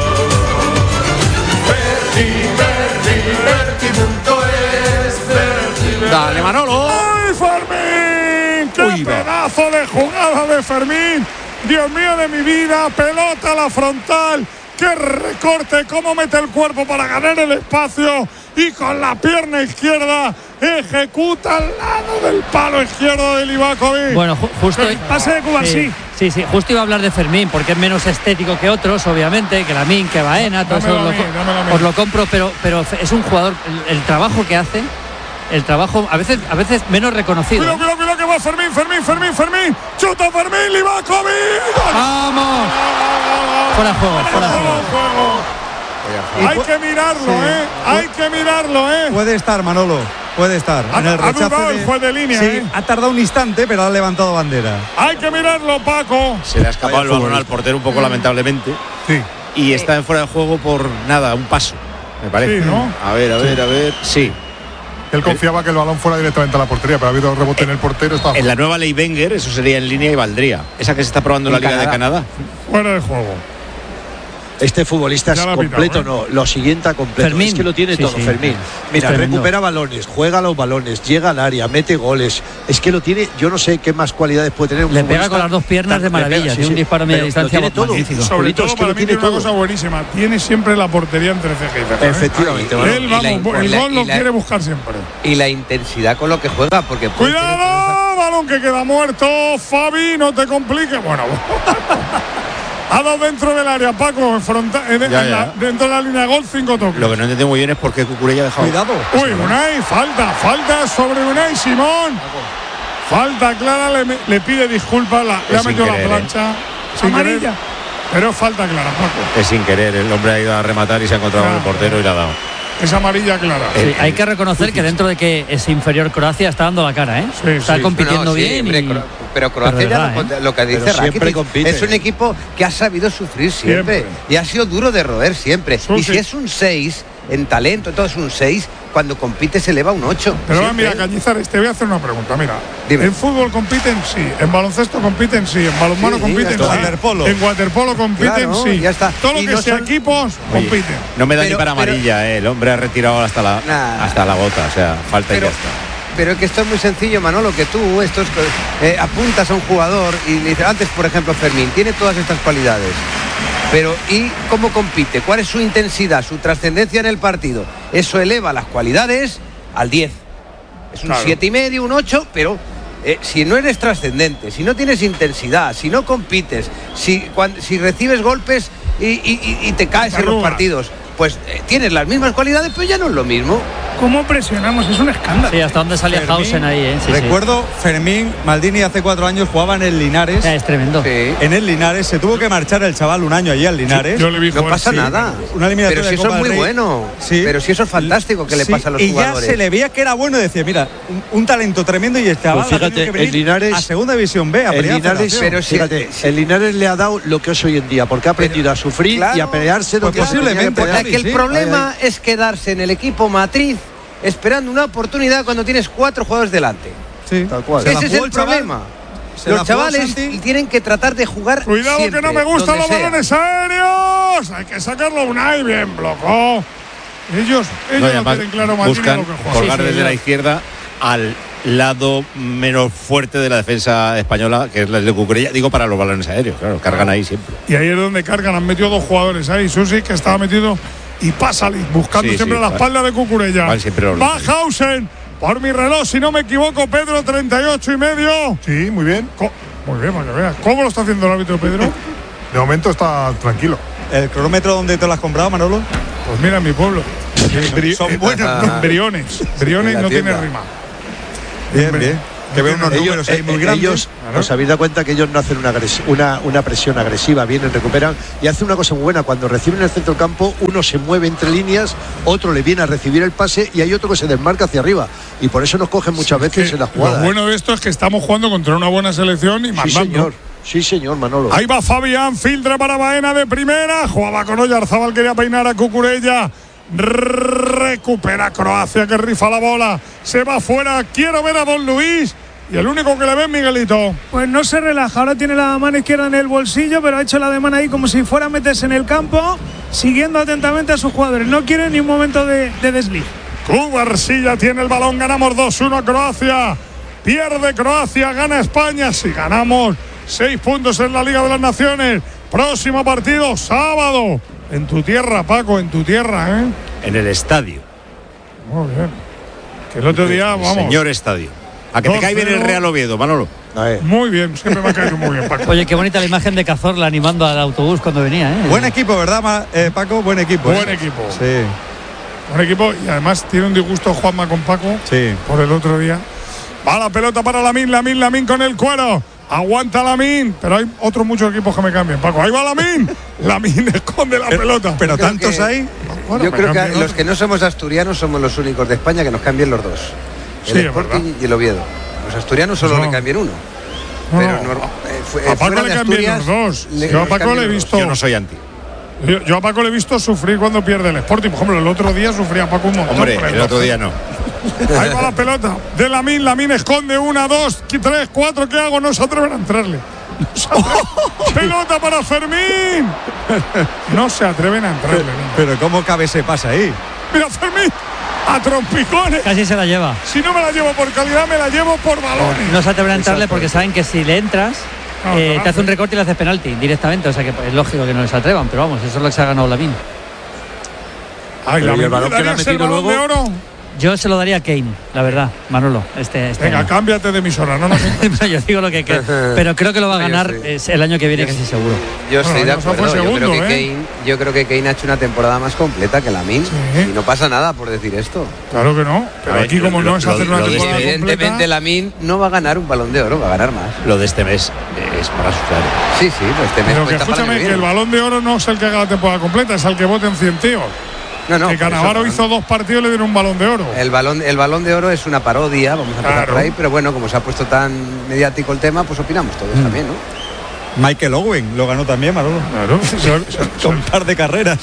[SPEAKER 15] Verti, Verti, Verti punto es, Verti.
[SPEAKER 2] Dale, Manolo.
[SPEAKER 3] ¡Ay, Fermín! ¡Qué
[SPEAKER 2] Uy, va.
[SPEAKER 3] pedazo de jugada de Fermín! Dios mío de mi vida, pelota a la frontal. ¡Qué recorte! ¡Cómo mete el cuerpo para ganar el espacio! Y con la pierna izquierda ejecuta al lado del palo izquierdo de Livakovic.
[SPEAKER 10] Bueno, ju- justo.
[SPEAKER 4] El pase de Cuba, sí.
[SPEAKER 10] Sí, sí, justo iba a hablar de Fermín, porque es menos estético que otros, obviamente, que Lamine, que Baena, todo eso
[SPEAKER 3] Dámelo a
[SPEAKER 10] lo
[SPEAKER 3] mí,
[SPEAKER 10] co-
[SPEAKER 3] dámelo a mí.
[SPEAKER 10] os lo compro, pero, pero es un jugador, el, el trabajo que hace, el trabajo a veces, a veces menos reconocido.
[SPEAKER 3] Cuidado, cuidado, cuidado que va Fermín, Fermín, Fermín, Fermín. Chuta Fermín, Livakovic.
[SPEAKER 10] ¡Vamos! Fuera de juego, fuera de juego.
[SPEAKER 1] Y
[SPEAKER 3] Hay
[SPEAKER 1] pu-
[SPEAKER 3] que mirarlo,
[SPEAKER 1] sí.
[SPEAKER 3] ¿eh? Hay que mirarlo, ¿eh?
[SPEAKER 1] Puede estar, Manolo. Puede estar.
[SPEAKER 3] Ha-
[SPEAKER 1] en el
[SPEAKER 3] ha
[SPEAKER 1] rechace
[SPEAKER 3] dudado
[SPEAKER 1] de-
[SPEAKER 3] el juez de línea,
[SPEAKER 1] Sí,
[SPEAKER 3] ¿eh?
[SPEAKER 1] ha tardado un instante, pero ha levantado bandera.
[SPEAKER 3] Hay que mirarlo, Paco.
[SPEAKER 2] Se le ha escapado
[SPEAKER 1] Vaya
[SPEAKER 2] el balón
[SPEAKER 1] futbolista.
[SPEAKER 2] al portero un poco lamentablemente.
[SPEAKER 3] Sí.
[SPEAKER 2] Y está en fuera de juego por nada, un paso, me parece.
[SPEAKER 3] Sí, ¿no?
[SPEAKER 2] A ver, a ver, a ver. Sí.
[SPEAKER 6] Él confiaba que el balón fuera directamente a la portería, pero ha habido rebote en el portero. Está
[SPEAKER 2] En la nueva ley Wenger, eso sería en línea y valdría. Esa que se está probando en la
[SPEAKER 7] En
[SPEAKER 2] Liga de Canadá.
[SPEAKER 3] Fuera de juego.
[SPEAKER 8] Este futbolista es completo,
[SPEAKER 3] pitado,
[SPEAKER 8] ¿eh? no, lo siguiente a completo.
[SPEAKER 10] Fermín.
[SPEAKER 8] Es que lo tiene
[SPEAKER 10] Sí,
[SPEAKER 8] todo,
[SPEAKER 10] sí.
[SPEAKER 8] Fermín. Mira,
[SPEAKER 10] tremendo.
[SPEAKER 8] recupera balones, juega los balones, llega al área, mete goles. Es que lo tiene, yo no sé qué más cualidades puede tener un
[SPEAKER 10] Le pega
[SPEAKER 8] futbolista
[SPEAKER 10] con las dos piernas
[SPEAKER 8] tan-
[SPEAKER 10] de maravilla,
[SPEAKER 8] le pega, sí,
[SPEAKER 10] tiene un
[SPEAKER 8] sí.
[SPEAKER 10] disparo a media
[SPEAKER 8] Pero
[SPEAKER 10] distancia
[SPEAKER 8] lo tiene todo.
[SPEAKER 10] magnífico.
[SPEAKER 3] Sobre
[SPEAKER 8] Julito,
[SPEAKER 3] todo
[SPEAKER 8] es que
[SPEAKER 3] para
[SPEAKER 8] lo
[SPEAKER 3] mí
[SPEAKER 8] tiene
[SPEAKER 3] tiene una
[SPEAKER 8] todo.
[SPEAKER 3] cosa buenísima. Tiene siempre la portería entre ceja y ceja. ¿eh?
[SPEAKER 8] Efectivamente.
[SPEAKER 3] Él,
[SPEAKER 8] Manolo.
[SPEAKER 7] Y la-
[SPEAKER 3] vamos,
[SPEAKER 7] y
[SPEAKER 3] el
[SPEAKER 7] la-
[SPEAKER 3] gol
[SPEAKER 7] y
[SPEAKER 3] lo
[SPEAKER 7] la-
[SPEAKER 3] quiere buscar siempre.
[SPEAKER 7] Y la intensidad con lo que juega, porque puede tener-
[SPEAKER 3] ¡Cuidado! Balón que queda muerto. Fabi, no te compliques. Bueno, ha dado dentro del área, Paco, en fronta- en-
[SPEAKER 2] Ya,
[SPEAKER 3] en
[SPEAKER 2] ya.
[SPEAKER 3] la- dentro de la línea de gol, cinco toques.
[SPEAKER 2] Lo que no entiendo muy bien es por qué Cucurella ha dejado.
[SPEAKER 1] Cuidado.
[SPEAKER 3] Uy, Unai, falta, falta sobre Unai Simón. Falta clara, le, le pide disculpas, la- le ha
[SPEAKER 2] sin
[SPEAKER 3] metido la
[SPEAKER 2] querer,
[SPEAKER 3] plancha. Sin
[SPEAKER 4] Amarilla.
[SPEAKER 3] querer, pero es falta clara, Paco.
[SPEAKER 2] Es sin querer, el hombre ha ido a rematar y se ha encontrado con el portero y le ha dado.
[SPEAKER 3] Es amarilla clara.
[SPEAKER 10] Sí, hay que reconocer que dentro de que es inferior Croacia está dando la cara, ¿eh?
[SPEAKER 3] Sí,
[SPEAKER 10] está
[SPEAKER 3] sí.
[SPEAKER 10] compitiendo
[SPEAKER 7] No, no, sí,
[SPEAKER 10] bien.
[SPEAKER 7] hombre,
[SPEAKER 10] y-
[SPEAKER 7] Cro- pero Croacia
[SPEAKER 10] pero
[SPEAKER 7] ya
[SPEAKER 10] verdad,
[SPEAKER 7] lo,
[SPEAKER 10] ¿eh?
[SPEAKER 7] lo que dice
[SPEAKER 8] Pero siempre
[SPEAKER 7] Rakitic,
[SPEAKER 8] compite.
[SPEAKER 7] es un equipo que ha sabido sufrir siempre,
[SPEAKER 3] Siempre.
[SPEAKER 7] y ha sido duro de roer siempre.
[SPEAKER 3] Sí,
[SPEAKER 7] y
[SPEAKER 3] sí.
[SPEAKER 7] si es un seis en talento, entonces un seis, cuando compite se eleva a un ocho.
[SPEAKER 3] Pero ahora
[SPEAKER 7] Siempre.
[SPEAKER 3] mira, Cañizares, te voy a hacer una pregunta. Mira,
[SPEAKER 7] Dime.
[SPEAKER 3] en fútbol compiten sí, en baloncesto compiten sí, en balonmano
[SPEAKER 7] Sí,
[SPEAKER 3] compiten
[SPEAKER 7] ya
[SPEAKER 3] sí,
[SPEAKER 7] está.
[SPEAKER 1] Waterpolo.
[SPEAKER 3] en waterpolo compiten
[SPEAKER 7] Claro,
[SPEAKER 3] sí.
[SPEAKER 7] ya está.
[SPEAKER 3] Todo lo
[SPEAKER 7] Y
[SPEAKER 3] que
[SPEAKER 7] no
[SPEAKER 3] sea
[SPEAKER 7] son-
[SPEAKER 3] equipos
[SPEAKER 2] Oye,
[SPEAKER 3] compiten.
[SPEAKER 2] no me da
[SPEAKER 7] Pero-
[SPEAKER 2] ni para
[SPEAKER 7] pero-
[SPEAKER 2] amarilla, eh. El hombre ha retirado hasta la,
[SPEAKER 7] Nah.
[SPEAKER 2] hasta la gota. O sea, falta y
[SPEAKER 7] Pero,
[SPEAKER 2] ya está.
[SPEAKER 7] pero es que esto es muy sencillo, Manolo, que tú estos eh, apuntas a un jugador y le dices, antes, por ejemplo, Fermín, tiene todas estas cualidades. Pero ¿y cómo compite? ¿Cuál es su intensidad, su trascendencia en el partido? Eso eleva las cualidades al diez. Es un
[SPEAKER 3] Claro.
[SPEAKER 7] siete y medio, un ocho, pero eh, si no eres trascendente, si no tienes intensidad, si no compites, si, cuan- si recibes golpes y, y- y- y te caes en los
[SPEAKER 3] Arrugas.
[SPEAKER 7] partidos, pues eh, tienes las mismas cualidades, pero ya no es lo mismo.
[SPEAKER 4] ¿Cómo presionamos? Es un escándalo.
[SPEAKER 10] Sí, hasta dónde salía
[SPEAKER 1] Fermín,
[SPEAKER 10] Hausen ahí, ¿eh? Sí, sí.
[SPEAKER 1] Recuerdo Fermín Maldini hace cuatro años jugaba en el Linares.
[SPEAKER 10] Es tremendo.
[SPEAKER 7] Sí.
[SPEAKER 1] En el Linares se tuvo que marchar el chaval un año allí al Linares.
[SPEAKER 3] Yo le vi
[SPEAKER 7] No
[SPEAKER 3] jugar,
[SPEAKER 7] pasa
[SPEAKER 3] sí.
[SPEAKER 7] nada.
[SPEAKER 1] Una eliminatoria
[SPEAKER 7] Pero si
[SPEAKER 1] de
[SPEAKER 7] eso
[SPEAKER 1] Copa
[SPEAKER 7] es muy
[SPEAKER 1] del Rey.
[SPEAKER 7] bueno.
[SPEAKER 1] Sí.
[SPEAKER 7] Pero si eso es fantástico que le
[SPEAKER 1] Sí,
[SPEAKER 7] pasa a los
[SPEAKER 1] y
[SPEAKER 7] jugadores.
[SPEAKER 1] ya se le veía que era bueno, decía, mira, un, un talento tremendo y este chaval
[SPEAKER 8] Pues fíjate,
[SPEAKER 1] ha tenido que venir
[SPEAKER 8] el Linares-
[SPEAKER 1] a segunda división B, a
[SPEAKER 8] El
[SPEAKER 1] primera
[SPEAKER 8] Linares,
[SPEAKER 1] federación.
[SPEAKER 7] pero si-
[SPEAKER 8] fíjate,
[SPEAKER 7] si-
[SPEAKER 8] el Linares le ha dado lo que es hoy en día, porque ha aprendido a sufrir
[SPEAKER 7] Claro,
[SPEAKER 8] y a pelearse donde
[SPEAKER 1] pues
[SPEAKER 8] se tenía
[SPEAKER 1] posiblemente,
[SPEAKER 8] que pelear.
[SPEAKER 7] Es que el
[SPEAKER 1] sí,
[SPEAKER 7] problema es quedarse en el equipo matriz esperando una oportunidad cuando tienes cuatro jugadores delante.
[SPEAKER 1] Sí,
[SPEAKER 8] Tal cual.
[SPEAKER 1] se la
[SPEAKER 7] Ese es
[SPEAKER 1] jugó
[SPEAKER 7] el
[SPEAKER 1] chaval,
[SPEAKER 7] problema.
[SPEAKER 1] se la
[SPEAKER 7] Los
[SPEAKER 1] jugó
[SPEAKER 7] chavales
[SPEAKER 1] Santi.
[SPEAKER 7] tienen que tratar de jugar
[SPEAKER 3] Cuidado
[SPEAKER 7] siempre,
[SPEAKER 3] que no me gustan
[SPEAKER 7] donde
[SPEAKER 3] los
[SPEAKER 7] sea.
[SPEAKER 3] balones aéreos. Hay que sacarlo Unai, bien blocó. Ellos,
[SPEAKER 2] No, y
[SPEAKER 3] ellos no,
[SPEAKER 2] además
[SPEAKER 3] tienen claro Maldini
[SPEAKER 2] buscan
[SPEAKER 3] lo que juega.
[SPEAKER 2] colgar
[SPEAKER 10] Sí, sí,
[SPEAKER 2] desde
[SPEAKER 10] yo-
[SPEAKER 2] la izquierda al lado menos fuerte de la defensa española, que es la de Cucurella. Digo, para los balones aéreos, claro, cargan ahí siempre.
[SPEAKER 3] Y ahí es donde cargan, han metido dos jugadores ahí, Susi, que estaba metido, y Pasali, buscando
[SPEAKER 2] Sí,
[SPEAKER 3] siempre
[SPEAKER 2] sí,
[SPEAKER 3] la
[SPEAKER 2] va-
[SPEAKER 3] espalda de Cucurella.
[SPEAKER 2] van siempre los
[SPEAKER 3] Va
[SPEAKER 2] dos.
[SPEAKER 3] Hausen, por mi reloj, si no me equivoco, Pedro, treinta y ocho y medio.
[SPEAKER 6] Sí, muy bien.
[SPEAKER 3] Co- Muy bien, para que veas. ¿Cómo lo está haciendo el árbitro, Pedro?
[SPEAKER 6] De momento está tranquilo.
[SPEAKER 1] ¿El cronómetro dónde te lo has comprado, Manolo?
[SPEAKER 3] Pues mira, en mi pueblo. Bri-
[SPEAKER 1] Son
[SPEAKER 3] eh,
[SPEAKER 1] buenos, ¿no?
[SPEAKER 3] Briones. Briones
[SPEAKER 7] En la
[SPEAKER 3] no tiene
[SPEAKER 7] tienda.
[SPEAKER 3] rima.
[SPEAKER 1] Bien, bien. Que veo unos
[SPEAKER 8] Ellos,
[SPEAKER 1] números ahí
[SPEAKER 8] eh,
[SPEAKER 1] muy
[SPEAKER 8] eh,
[SPEAKER 1] grandes.
[SPEAKER 8] ellos, os habéis dado cuenta que ellos no hacen una, agres- una, una presión agresiva, vienen, recuperan y hacen una cosa muy buena. Cuando reciben el centro del campo, uno se mueve entre líneas, otro le viene a recibir el pase y hay otro que se desmarca hacia arriba. Y por eso nos cogen muchas veces
[SPEAKER 3] Que
[SPEAKER 8] en la jugada.
[SPEAKER 3] Lo bueno de esto es que estamos jugando contra una buena selección y
[SPEAKER 8] ¿eh? Sí,
[SPEAKER 3] mandando.
[SPEAKER 8] señor. Sí, señor, Manolo.
[SPEAKER 3] Ahí va Fabián, filtra para Baena de primera. Jugaba con Oyarzabal, quería peinar a Cucurella. Recupera Croacia, que rifa la bola. Se va fuera. Quiero ver a Don Luis. Y el único que le ve es Miguelito.
[SPEAKER 4] Pues no se relaja, ahora tiene la mano izquierda en el bolsillo, pero ha hecho la de mano ahí como si fuera a meterse en el campo, siguiendo atentamente a sus jugadores. No quiere ni un momento de, de desliz.
[SPEAKER 3] Cubarsilla tiene el balón. Ganamos dos uno a Croacia. Pierde Croacia, gana España. Si ganamos, seis puntos en la Liga de las Naciones. Próximo partido, sábado. En tu tierra, Paco, en tu tierra, ¿eh?
[SPEAKER 2] En el estadio.
[SPEAKER 3] Muy bien. Que el otro día,
[SPEAKER 2] El
[SPEAKER 3] vamos.
[SPEAKER 2] Señor estadio. A que te cae bien el Real Oviedo, Manolo.
[SPEAKER 3] Muy bien, siempre me ha caído muy bien, Paco.
[SPEAKER 10] Oye, qué bonita la imagen de Cazorla animando al autobús cuando venía, ¿eh?
[SPEAKER 1] Buen equipo, ¿verdad, Ma- eh, Paco? Buen equipo. ¿eh?
[SPEAKER 3] Buen equipo.
[SPEAKER 1] Sí,
[SPEAKER 3] Buen equipo. Y además tiene un disgusto Juanma con Paco
[SPEAKER 1] sí.
[SPEAKER 3] por el otro día. Va la pelota para Lamín, Lamín, Lamín con el cuero. Aguanta Lamín, pero hay otros muchos equipos que me cambian. Paco, ahí va Lamín. Lamín esconde la pelota.
[SPEAKER 1] Pero
[SPEAKER 7] Yo creo
[SPEAKER 1] tantos
[SPEAKER 7] que-
[SPEAKER 1] hay.
[SPEAKER 3] Bueno,
[SPEAKER 7] Yo
[SPEAKER 3] me
[SPEAKER 7] creo que
[SPEAKER 3] cambian
[SPEAKER 7] los
[SPEAKER 3] otros.
[SPEAKER 7] que no somos asturianos somos los únicos de España que nos cambien los dos. El
[SPEAKER 3] Sí, es
[SPEAKER 7] Sporting
[SPEAKER 3] verdad.
[SPEAKER 7] y el Oviedo. Los asturianos solo
[SPEAKER 3] No.
[SPEAKER 7] le cambian uno.
[SPEAKER 3] No,
[SPEAKER 7] Pero
[SPEAKER 3] no.
[SPEAKER 7] no, eh, fu- eh,
[SPEAKER 3] A Paco
[SPEAKER 7] fuera
[SPEAKER 3] le
[SPEAKER 7] de
[SPEAKER 3] cambian
[SPEAKER 7] Asturias,
[SPEAKER 3] los dos.
[SPEAKER 7] le-
[SPEAKER 3] Yo a
[SPEAKER 7] nos
[SPEAKER 3] Paco
[SPEAKER 7] cambian
[SPEAKER 3] le he
[SPEAKER 7] los
[SPEAKER 3] visto.
[SPEAKER 2] Yo no soy anti.
[SPEAKER 3] Yo, yo a Paco le he visto sufrir cuando pierde el Sporting. Por ejemplo, el otro día sufría Paco un montón.
[SPEAKER 2] Hombre,
[SPEAKER 3] por
[SPEAKER 2] el otro día no.
[SPEAKER 3] Ahí va la pelota de Lamín. Lamín esconde una, dos, tres, cuatro. ¿Qué hago? No se atreven a entrarle. Pelota para Fermín. No se atreven a entrarle.
[SPEAKER 1] Pero ¿cómo cabe ese pase ahí?
[SPEAKER 3] Mira Fermín, a trompicones.
[SPEAKER 10] Casi se la lleva.
[SPEAKER 3] Si no me la llevo por calidad, me la llevo por balones.
[SPEAKER 10] No se atreven a entrarle porque saben que si le entras,
[SPEAKER 3] No,
[SPEAKER 10] eh,
[SPEAKER 3] no,
[SPEAKER 10] te hace un
[SPEAKER 3] no.
[SPEAKER 10] recorte y le haces penalti directamente. O sea que es lógico que no les atrevan, pero vamos, eso es lo que se ha ganado Lamine.
[SPEAKER 3] Ay,
[SPEAKER 8] Pero
[SPEAKER 3] la
[SPEAKER 8] ¿y el balón que le ha
[SPEAKER 3] ¿darías el
[SPEAKER 8] metido
[SPEAKER 3] balón
[SPEAKER 8] luego?
[SPEAKER 3] de oro?
[SPEAKER 10] Yo se lo daría a Kane, la verdad, Manolo. Este, este
[SPEAKER 3] Venga,
[SPEAKER 10] año.
[SPEAKER 3] cámbiate de emisora, no nos
[SPEAKER 10] No, yo digo lo que, que pero creo que lo va a
[SPEAKER 7] Yo
[SPEAKER 10] ganar
[SPEAKER 7] sí.
[SPEAKER 10] es el año que viene,
[SPEAKER 7] Yo
[SPEAKER 10] casi seguro.
[SPEAKER 7] Yo estoy
[SPEAKER 3] Bueno,
[SPEAKER 7] de
[SPEAKER 3] no fue
[SPEAKER 7] acuerdo.
[SPEAKER 3] segundo,
[SPEAKER 7] yo, creo que
[SPEAKER 3] ¿eh?
[SPEAKER 7] Kane, yo creo que Kane ha hecho una temporada más completa que Lamine.
[SPEAKER 3] Sí.
[SPEAKER 7] Y no pasa nada por decir esto.
[SPEAKER 3] Claro que no. Pero
[SPEAKER 2] A ver,
[SPEAKER 3] aquí, como
[SPEAKER 2] lo-
[SPEAKER 3] no es
[SPEAKER 2] lo-
[SPEAKER 3] hacer una
[SPEAKER 2] lo de
[SPEAKER 3] temporada
[SPEAKER 7] Evidentemente
[SPEAKER 3] completa.
[SPEAKER 7] Lamine no va a ganar un balón de oro, va a ganar más.
[SPEAKER 2] Lo de este mes es para asustar.
[SPEAKER 7] Sí, sí, pues este mes
[SPEAKER 3] Pero que
[SPEAKER 7] cuenta para el
[SPEAKER 3] escúchame,
[SPEAKER 7] año
[SPEAKER 3] que el
[SPEAKER 7] viene.
[SPEAKER 3] balón de oro no es el que haga la temporada completa, es el que voten cien tíos.
[SPEAKER 7] No, no,
[SPEAKER 3] que
[SPEAKER 7] por eso,
[SPEAKER 3] Cannavaro
[SPEAKER 7] ¿no?
[SPEAKER 3] hizo dos partidos y le dieron un balón de oro.
[SPEAKER 7] El balón, el balón de oro es una parodia, vamos a empezar
[SPEAKER 3] Claro.
[SPEAKER 7] por ahí, pero bueno, como se ha puesto tan mediático el tema, pues opinamos todos
[SPEAKER 3] Mm.
[SPEAKER 7] también, ¿no?
[SPEAKER 1] Michael Owen lo ganó también, Manolo.
[SPEAKER 3] Claro, se, se-
[SPEAKER 1] Con un par de carreras.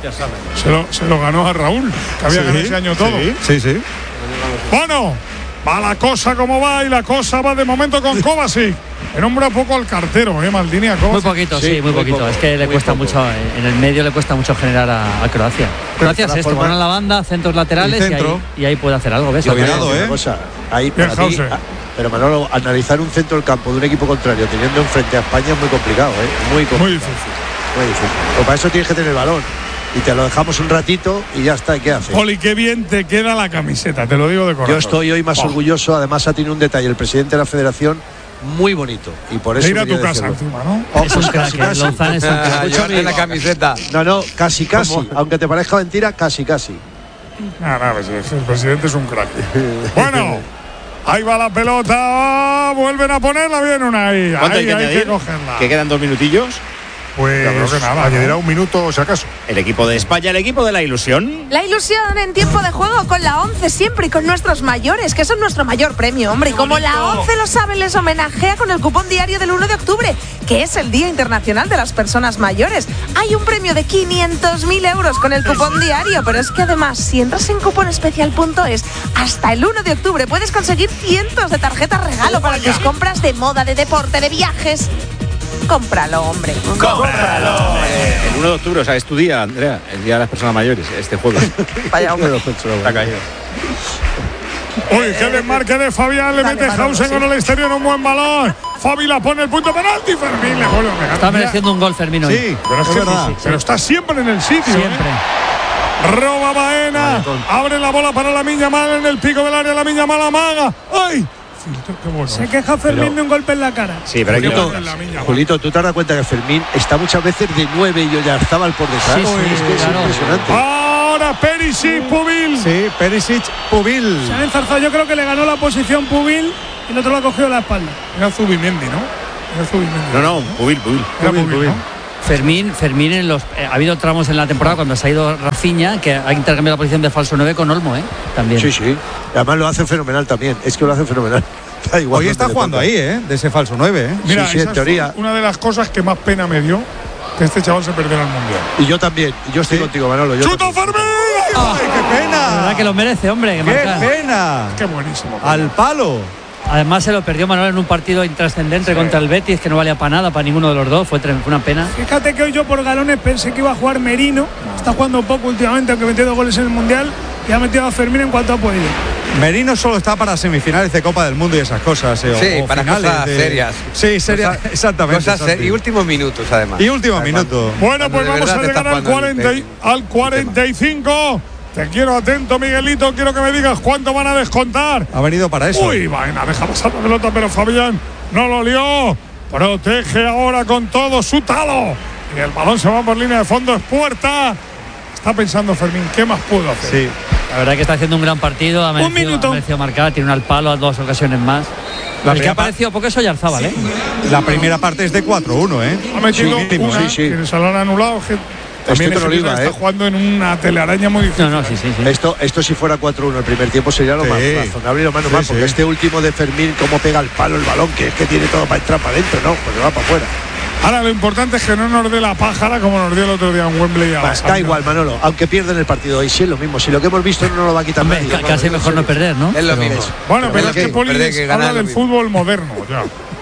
[SPEAKER 3] se lo, se lo ganó a Raúl, que había
[SPEAKER 1] Sí,
[SPEAKER 3] ganado ese año todo.
[SPEAKER 1] Sí, sí, sí.
[SPEAKER 3] Bueno, va la cosa como va y la cosa va de momento con Kovacic. Que nombra poco al cartero, ¿eh, Maldini? A
[SPEAKER 10] Muy
[SPEAKER 3] Kovacic.
[SPEAKER 10] poquito, sí,
[SPEAKER 8] Sí,
[SPEAKER 10] muy,
[SPEAKER 8] muy
[SPEAKER 10] poquito.
[SPEAKER 8] poco,
[SPEAKER 10] es que le
[SPEAKER 8] muy
[SPEAKER 10] cuesta
[SPEAKER 8] poco.
[SPEAKER 10] mucho, eh, en el medio le cuesta mucho generar a, a Croacia. Croacia es
[SPEAKER 8] todas
[SPEAKER 10] esto,
[SPEAKER 8] formas-
[SPEAKER 10] ponen la banda, centros laterales
[SPEAKER 1] Y
[SPEAKER 10] y,
[SPEAKER 1] centro.
[SPEAKER 10] ahí, y ahí puede hacer algo, ¿ves?
[SPEAKER 1] Yo
[SPEAKER 8] Pero
[SPEAKER 1] Cuidado,
[SPEAKER 8] una
[SPEAKER 1] ¿eh?
[SPEAKER 8] cosa, ahí
[SPEAKER 3] Bien,
[SPEAKER 8] para mí,
[SPEAKER 3] Hauser.
[SPEAKER 8] ah, pero Manolo, analizar un centro del campo de un equipo contrario teniendo enfrente a España es muy complicado, ¿eh? Muy complicado.
[SPEAKER 3] Muy difícil.
[SPEAKER 8] Muy difícil. Pues para eso tienes que tener el balón. Y te lo dejamos un ratito y ya está. ¿Y qué haces?
[SPEAKER 3] Poli, qué bien te queda la camiseta, te lo digo de corazón.
[SPEAKER 8] Yo estoy hoy más
[SPEAKER 3] Oh,
[SPEAKER 8] orgulloso. Además, ha tenido un detalle el presidente de la federación muy bonito. Y por eso
[SPEAKER 3] de ir a tu
[SPEAKER 8] quería
[SPEAKER 3] casa
[SPEAKER 8] decirlo.
[SPEAKER 3] encima, ¿no?
[SPEAKER 8] Oh,
[SPEAKER 10] Es un
[SPEAKER 8] pues
[SPEAKER 10] crack,
[SPEAKER 8] casi,
[SPEAKER 10] eh,
[SPEAKER 8] casi.
[SPEAKER 10] Lozano es un crack.
[SPEAKER 7] Ah, llevarte la camiseta.
[SPEAKER 8] No, no, casi, casi. Aunque te parezca mentira, casi, casi.
[SPEAKER 3] Nada, nada, pues, el presidente es un crack. Bueno, ahí va la pelota, vuelven a ponerla bien una ahí.
[SPEAKER 2] ¿Cuánto
[SPEAKER 3] Ahí
[SPEAKER 2] hay que
[SPEAKER 3] hay que
[SPEAKER 2] añadir?
[SPEAKER 3] cogerla.
[SPEAKER 2] Que quedan dos minutillos.
[SPEAKER 3] Pues
[SPEAKER 6] Yo creo que nada, añadirá
[SPEAKER 3] ¿no?
[SPEAKER 6] un minuto si acaso.
[SPEAKER 2] El equipo de España, el equipo de la ilusión.
[SPEAKER 13] La ilusión en tiempo de juego con la ONCE siempre y con nuestros mayores, que son nuestro mayor premio, hombre. Y como la ONCE lo sabe, les homenajea con el cupón diario del uno de octubre, que es el Día Internacional de las Personas Mayores. Hay un premio de quinientos mil euros con el cupón diario, pero es que además, si entras en cuponespecial punto es, hasta el uno de octubre puedes conseguir cientos de tarjetas regalo para tus compras de moda, de deporte, de viajes. Cómpralo, hombre.
[SPEAKER 2] ¡Cómpralo! Eh, el uno de octubre, o sea, es tu día, Andrea, el día de las personas mayores, este jueves.
[SPEAKER 13] Vaya hombre.
[SPEAKER 2] Está caído.
[SPEAKER 3] Uy, qué desmarque de Fabián, le
[SPEAKER 13] Dale,
[SPEAKER 3] mete
[SPEAKER 13] Manolo,
[SPEAKER 3] Hausen
[SPEAKER 13] sí.
[SPEAKER 3] con el exterior, un buen balón. Fabi la pone el punto penalti, Fermín le vuelve a pegar.
[SPEAKER 10] Está
[SPEAKER 3] Mira,
[SPEAKER 10] mereciendo un gol Fermino hoy.
[SPEAKER 1] Sí,
[SPEAKER 3] pero es,
[SPEAKER 1] es
[SPEAKER 3] que-
[SPEAKER 1] verdad.
[SPEAKER 3] pero está siempre en el sitio.
[SPEAKER 10] Siempre.
[SPEAKER 3] ¿eh? Roba Baena, abre la bola para la Miña Mal en el pico del área, la Miña Mal amaga. ¡Ay! Filtro, qué bueno.
[SPEAKER 4] Se queja Fermín
[SPEAKER 8] Pero-
[SPEAKER 4] de un golpe en la cara.
[SPEAKER 2] Sí, pero hay que
[SPEAKER 8] Julito,
[SPEAKER 3] en la Miña Mal.
[SPEAKER 8] Julito, tú te das cuenta que Fermín está muchas veces de nueve y Oyarzábal por detrás.
[SPEAKER 10] Sí, sí,
[SPEAKER 8] es que es
[SPEAKER 10] claro.
[SPEAKER 8] impresionante.
[SPEAKER 3] Ahora Perisic, Pubil.
[SPEAKER 1] Sí, Perisic, Pubil.
[SPEAKER 4] Se han enzarzado, yo creo que le ganó la posición Pubil y el otro lo ha cogido la espalda.
[SPEAKER 3] Era Zubimendi, ¿no? Era Zubimendi.
[SPEAKER 2] No, no, Pubil, Pubil.
[SPEAKER 3] Era
[SPEAKER 1] Pubil,
[SPEAKER 3] Pubil,
[SPEAKER 1] Pubil.
[SPEAKER 3] ¿no?
[SPEAKER 10] Fermín, Fermín en los eh, ha habido tramos en la temporada cuando se ha ido Rafinha que ha intercambiado la posición de falso nueve con Olmo, ¿eh? También.
[SPEAKER 8] Sí, sí. Además lo hace fenomenal también. Es que lo hace fenomenal. Da igual
[SPEAKER 1] Hoy
[SPEAKER 8] donde
[SPEAKER 1] está
[SPEAKER 8] le
[SPEAKER 1] jugando
[SPEAKER 8] ponga.
[SPEAKER 1] ahí, ¿eh? De ese falso nueve, ¿eh?
[SPEAKER 3] Mira,
[SPEAKER 8] Sí, sí,
[SPEAKER 3] esa
[SPEAKER 8] en
[SPEAKER 3] es
[SPEAKER 8] teoría.
[SPEAKER 3] una de las cosas que más pena me dio que este chaval se perdiera el mundial.
[SPEAKER 8] Y yo también. Y yo estoy contigo, Manolo. Yo
[SPEAKER 3] ¡Chuta
[SPEAKER 8] también.
[SPEAKER 3] Fermín!
[SPEAKER 1] ¡Ay, qué
[SPEAKER 10] La
[SPEAKER 1] pena!
[SPEAKER 10] verdad que lo merece, hombre. Que
[SPEAKER 1] ¡Qué
[SPEAKER 10] marca.
[SPEAKER 1] pena!
[SPEAKER 3] ¡Qué buenísimo!
[SPEAKER 1] Al palo.
[SPEAKER 10] Además se lo perdió Manuel en un partido intrascendente contra el Betis que no valía para nada para ninguno de los dos. Fue, tre- fue una pena.
[SPEAKER 4] Fíjate que hoy yo por galones pensé que iba a jugar Merino. Está jugando poco últimamente, aunque metió dos goles en el Mundial. Y ha metido a Fermín en cuanto ha podido.
[SPEAKER 1] Merino solo está para semifinales de Copa del Mundo y esas cosas. eh, o-
[SPEAKER 7] Sí,
[SPEAKER 1] o
[SPEAKER 7] para
[SPEAKER 1] finales
[SPEAKER 7] cosas
[SPEAKER 1] de-
[SPEAKER 7] serias.
[SPEAKER 1] Sí, serias,
[SPEAKER 7] Cosas-
[SPEAKER 1] exactamente.
[SPEAKER 7] Cosas ser-
[SPEAKER 1] Santi.
[SPEAKER 7] y últimos minutos, además.
[SPEAKER 1] Y último
[SPEAKER 7] Además,
[SPEAKER 1] minuto.
[SPEAKER 3] Bueno,
[SPEAKER 7] cuando
[SPEAKER 3] pues
[SPEAKER 7] de
[SPEAKER 3] vamos
[SPEAKER 7] verdad
[SPEAKER 3] a
[SPEAKER 7] te está
[SPEAKER 3] llegar al,
[SPEAKER 7] jugando el
[SPEAKER 3] cuarenta y-
[SPEAKER 7] pe-
[SPEAKER 3] al cuarenta y cinco. Te quiero atento, Miguelito. Quiero que me digas cuánto van a descontar.
[SPEAKER 1] Ha venido para eso.
[SPEAKER 3] Uy, vaina, deja pasar la pelota, pero Fabián no lo lió. Protege ahora con todo su talo. Y el balón se va por línea de fondo, es puerta. Está pensando Fermín, ¿qué más puedo hacer?
[SPEAKER 1] Sí.
[SPEAKER 10] La verdad que está haciendo un gran partido. Ha merecido,
[SPEAKER 4] minuto.
[SPEAKER 10] ha merecido marcar. Tiene un al palo a dos ocasiones más.
[SPEAKER 1] La
[SPEAKER 10] el que
[SPEAKER 1] primera
[SPEAKER 10] ha aparecido poco es Oyarzábal, ¿eh?
[SPEAKER 1] La primera parte es de cuatro uno, ¿eh?
[SPEAKER 3] Ha metido
[SPEAKER 1] Sí,
[SPEAKER 3] una
[SPEAKER 8] sí, sí.
[SPEAKER 3] que se lo han anulado. Que también
[SPEAKER 8] con
[SPEAKER 3] ese
[SPEAKER 8] Oliva,
[SPEAKER 3] está
[SPEAKER 8] ¿eh?
[SPEAKER 3] jugando en una telaraña muy difícil.
[SPEAKER 10] No, no, sí, sí, sí.
[SPEAKER 8] Esto, esto si fuera cuatro uno el primer tiempo sería lo
[SPEAKER 1] Sí.
[SPEAKER 8] más razonable y lo más
[SPEAKER 1] Sí,
[SPEAKER 8] normal,
[SPEAKER 1] sí.
[SPEAKER 8] porque este último de Fermín, cómo pega el palo el balón, que es que tiene todo para entrar para adentro, no, pues va para afuera.
[SPEAKER 3] Ahora lo importante es que no nos dé la pájara como nos dio el otro día en Wembley. a la
[SPEAKER 8] Da
[SPEAKER 3] Sandra.
[SPEAKER 8] igual, Manolo, aunque pierden el partido hoy, sí es lo mismo. Si lo que hemos visto no nos lo va a quitar
[SPEAKER 10] Hombre,
[SPEAKER 8] nadie.
[SPEAKER 10] ca- casi mejor no perder, ¿no?
[SPEAKER 7] Es lo
[SPEAKER 10] Pero-
[SPEAKER 7] mismo.
[SPEAKER 3] Bueno, pero
[SPEAKER 7] Pero
[SPEAKER 3] es
[SPEAKER 7] que
[SPEAKER 3] que Poli
[SPEAKER 7] perder
[SPEAKER 3] les
[SPEAKER 7] que
[SPEAKER 3] habla
[SPEAKER 7] ganar
[SPEAKER 3] del
[SPEAKER 7] lo mismo.
[SPEAKER 3] fútbol moderno. Ya.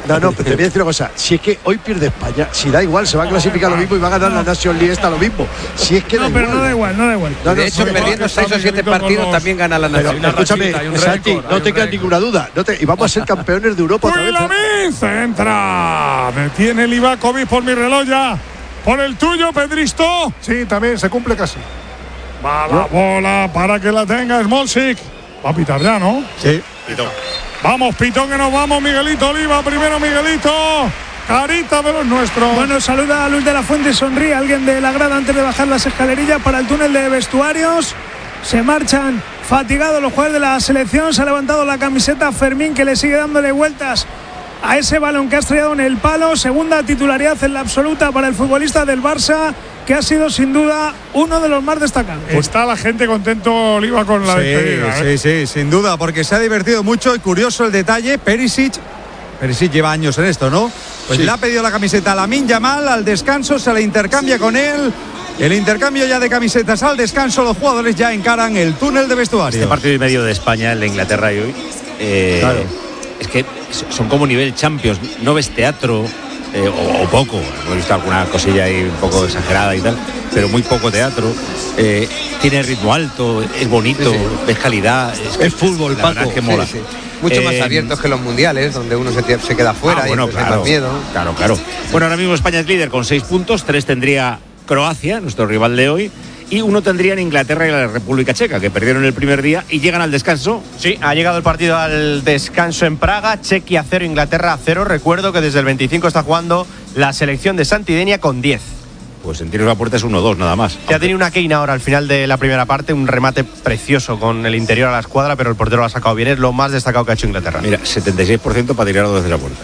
[SPEAKER 8] No, no, pero te voy a decir una cosa. Si es que hoy pierde España, si da igual, se va a clasificar lo mismo y va a ganar la National League esta lo mismo. Si es que
[SPEAKER 4] no,
[SPEAKER 8] da
[SPEAKER 4] pero
[SPEAKER 8] igual.
[SPEAKER 4] no da igual, no da igual.
[SPEAKER 8] No, no,
[SPEAKER 7] de hecho,
[SPEAKER 8] no,
[SPEAKER 7] perdiendo seis o siete partidos también gana la
[SPEAKER 8] National
[SPEAKER 7] League.
[SPEAKER 8] Escúchame, Santi, no tengas ninguna duda. No te, y vamos a ser campeones de Europa otra vez.
[SPEAKER 3] Lamin centra. Detiene Livakovic por mi reloj ya. Por el tuyo, Pedristo.
[SPEAKER 6] Sí, también se cumple casi.
[SPEAKER 3] Va la bola para que la tenga Smolcic. Va a pitar ya, ¿no?
[SPEAKER 8] Sí.
[SPEAKER 2] Pitón.
[SPEAKER 3] Vamos, Pitón, que nos vamos. Miguelito Oliva, primero Miguelito. Carita de los nuestros.
[SPEAKER 4] Bueno, saluda a Luis de la Fuente, sonríe alguien de la grada antes de bajar las escalerillas para el túnel de vestuarios. Se marchan fatigados los jugadores de la selección. Se ha levantado la camiseta Fermín, que le sigue dándole vueltas a ese balón que ha estrellado en el palo. Segunda titularidad en la absoluta para el futbolista del Barça, que ha sido sin duda uno de los más destacados.
[SPEAKER 3] Está la gente contento, Oliva, con la
[SPEAKER 1] sí,
[SPEAKER 3] despedida. ¿eh?
[SPEAKER 1] Sí, sí, sin duda, porque se ha divertido mucho y curioso el detalle. Perisic, Perisic lleva años en esto, ¿no? Pues
[SPEAKER 8] sí.
[SPEAKER 1] Le ha pedido la camiseta a Lamine Yamal, al descanso se la intercambia con él. El intercambio ya de camisetas al descanso, los jugadores ya encaran el túnel de vestuarios.
[SPEAKER 2] Este partido y medio de España, el de Inglaterra y hoy, eh,
[SPEAKER 1] Claro.
[SPEAKER 2] es que son como nivel Champions, no ves teatro. Eh, o, o poco, hemos visto alguna cosilla ahí un poco exagerada y tal, pero muy poco teatro. Eh, tiene ritmo alto, es bonito,
[SPEAKER 7] Sí, sí.
[SPEAKER 2] ves calidad. Es,
[SPEAKER 8] Es fútbol,
[SPEAKER 2] la verdad
[SPEAKER 8] Paco.
[SPEAKER 2] es que mola.
[SPEAKER 7] Sí, sí. Mucho más
[SPEAKER 2] Eh,
[SPEAKER 7] abiertos que los mundiales, donde uno se, se queda fuera
[SPEAKER 2] ah,
[SPEAKER 7] y
[SPEAKER 2] bueno,
[SPEAKER 7] entonces hay
[SPEAKER 2] claro,
[SPEAKER 7] más miedo.
[SPEAKER 2] claro, claro. Bueno, ahora mismo España es líder con seis puntos, tres tendría Croacia, nuestro rival de hoy, y uno tendría en Inglaterra y la República Checa, que perdieron el primer día y llegan al descanso.
[SPEAKER 5] Sí, ha llegado el partido al descanso en Praga. Chequia cero, Inglaterra cero. Recuerdo que desde el veinticinco está jugando la selección de Santidenia con diez.
[SPEAKER 2] Pues en tiros a puerta es uno dos nada más.
[SPEAKER 5] Ya tenía una Keina ahora al final de la primera parte, un remate precioso con el interior a la escuadra, pero el portero lo ha sacado bien. Es lo más destacado que ha hecho Inglaterra.
[SPEAKER 2] Mira, setenta y seis por ciento para tirarlo desde la puerta.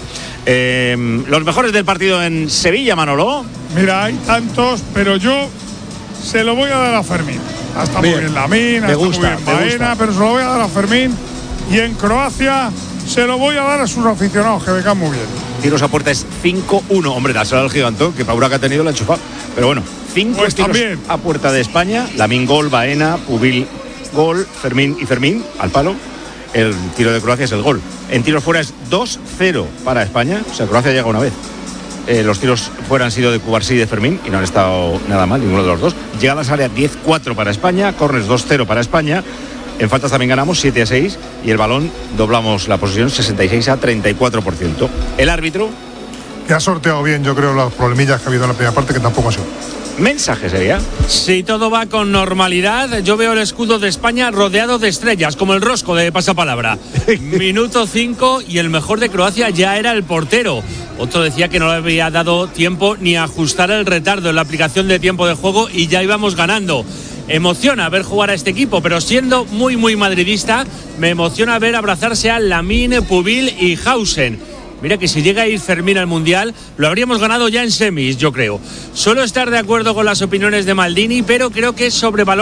[SPEAKER 2] Eh, los mejores del partido en Sevilla, Manolo.
[SPEAKER 3] Mira, hay tantos, pero yo se lo voy a dar a Fermín. Está muy
[SPEAKER 8] Bien.
[SPEAKER 3] bien Lamine, está
[SPEAKER 8] gusta,
[SPEAKER 3] muy bien
[SPEAKER 8] me
[SPEAKER 3] Baena,
[SPEAKER 8] gusta.
[SPEAKER 3] pero se lo voy a dar a Fermín. Y en Croacia se lo voy a dar a sus aficionados, que me caen muy bien.
[SPEAKER 2] Tiros a puerta es cinco uno. Hombre, dáselo al gigantón, que Paura que ha tenido la ha enchufado. Pero bueno, cinco
[SPEAKER 3] Pues
[SPEAKER 2] tiros
[SPEAKER 3] también.
[SPEAKER 2] a puerta de España. Lamine gol, Baena, Pubil gol, Fermín y Fermín al palo. El tiro de Croacia es el gol. En tiros fuera es dos cero para España. O sea, Croacia llega una vez. Eh, los tiros fuera han sido de Cubarsí y de Fermín y no han estado nada mal, ninguno de los dos. Llegadas área diez cuatro para España, corners dos cero para España. En faltas también ganamos siete a seis y el balón doblamos la posesión sesenta y seis a treinta y cuatro por ciento. El árbitro,
[SPEAKER 6] Que ha sorteado bien, yo creo, los problemillas que ha habido en la primera parte, que tampoco ha sido.
[SPEAKER 2] mensaje sería.
[SPEAKER 16] Si todo va con normalidad, yo veo el escudo de España rodeado de estrellas, como el rosco de pasapalabra. Minuto cinco y el mejor de Croacia ya era el portero. Otro decía que no le había dado tiempo ni a ajustar el retardo en la aplicación de tiempo de juego y ya íbamos ganando. Emociona ver jugar a este equipo, pero siendo muy muy madridista, me emociona ver abrazarse a Lamine, Pubil y Hausen. Mira que si llega a ir Fermín al Mundial, lo habríamos ganado ya en semis, yo creo. Suelo estar de acuerdo con las opiniones de Maldini, pero creo que es sobrevalorado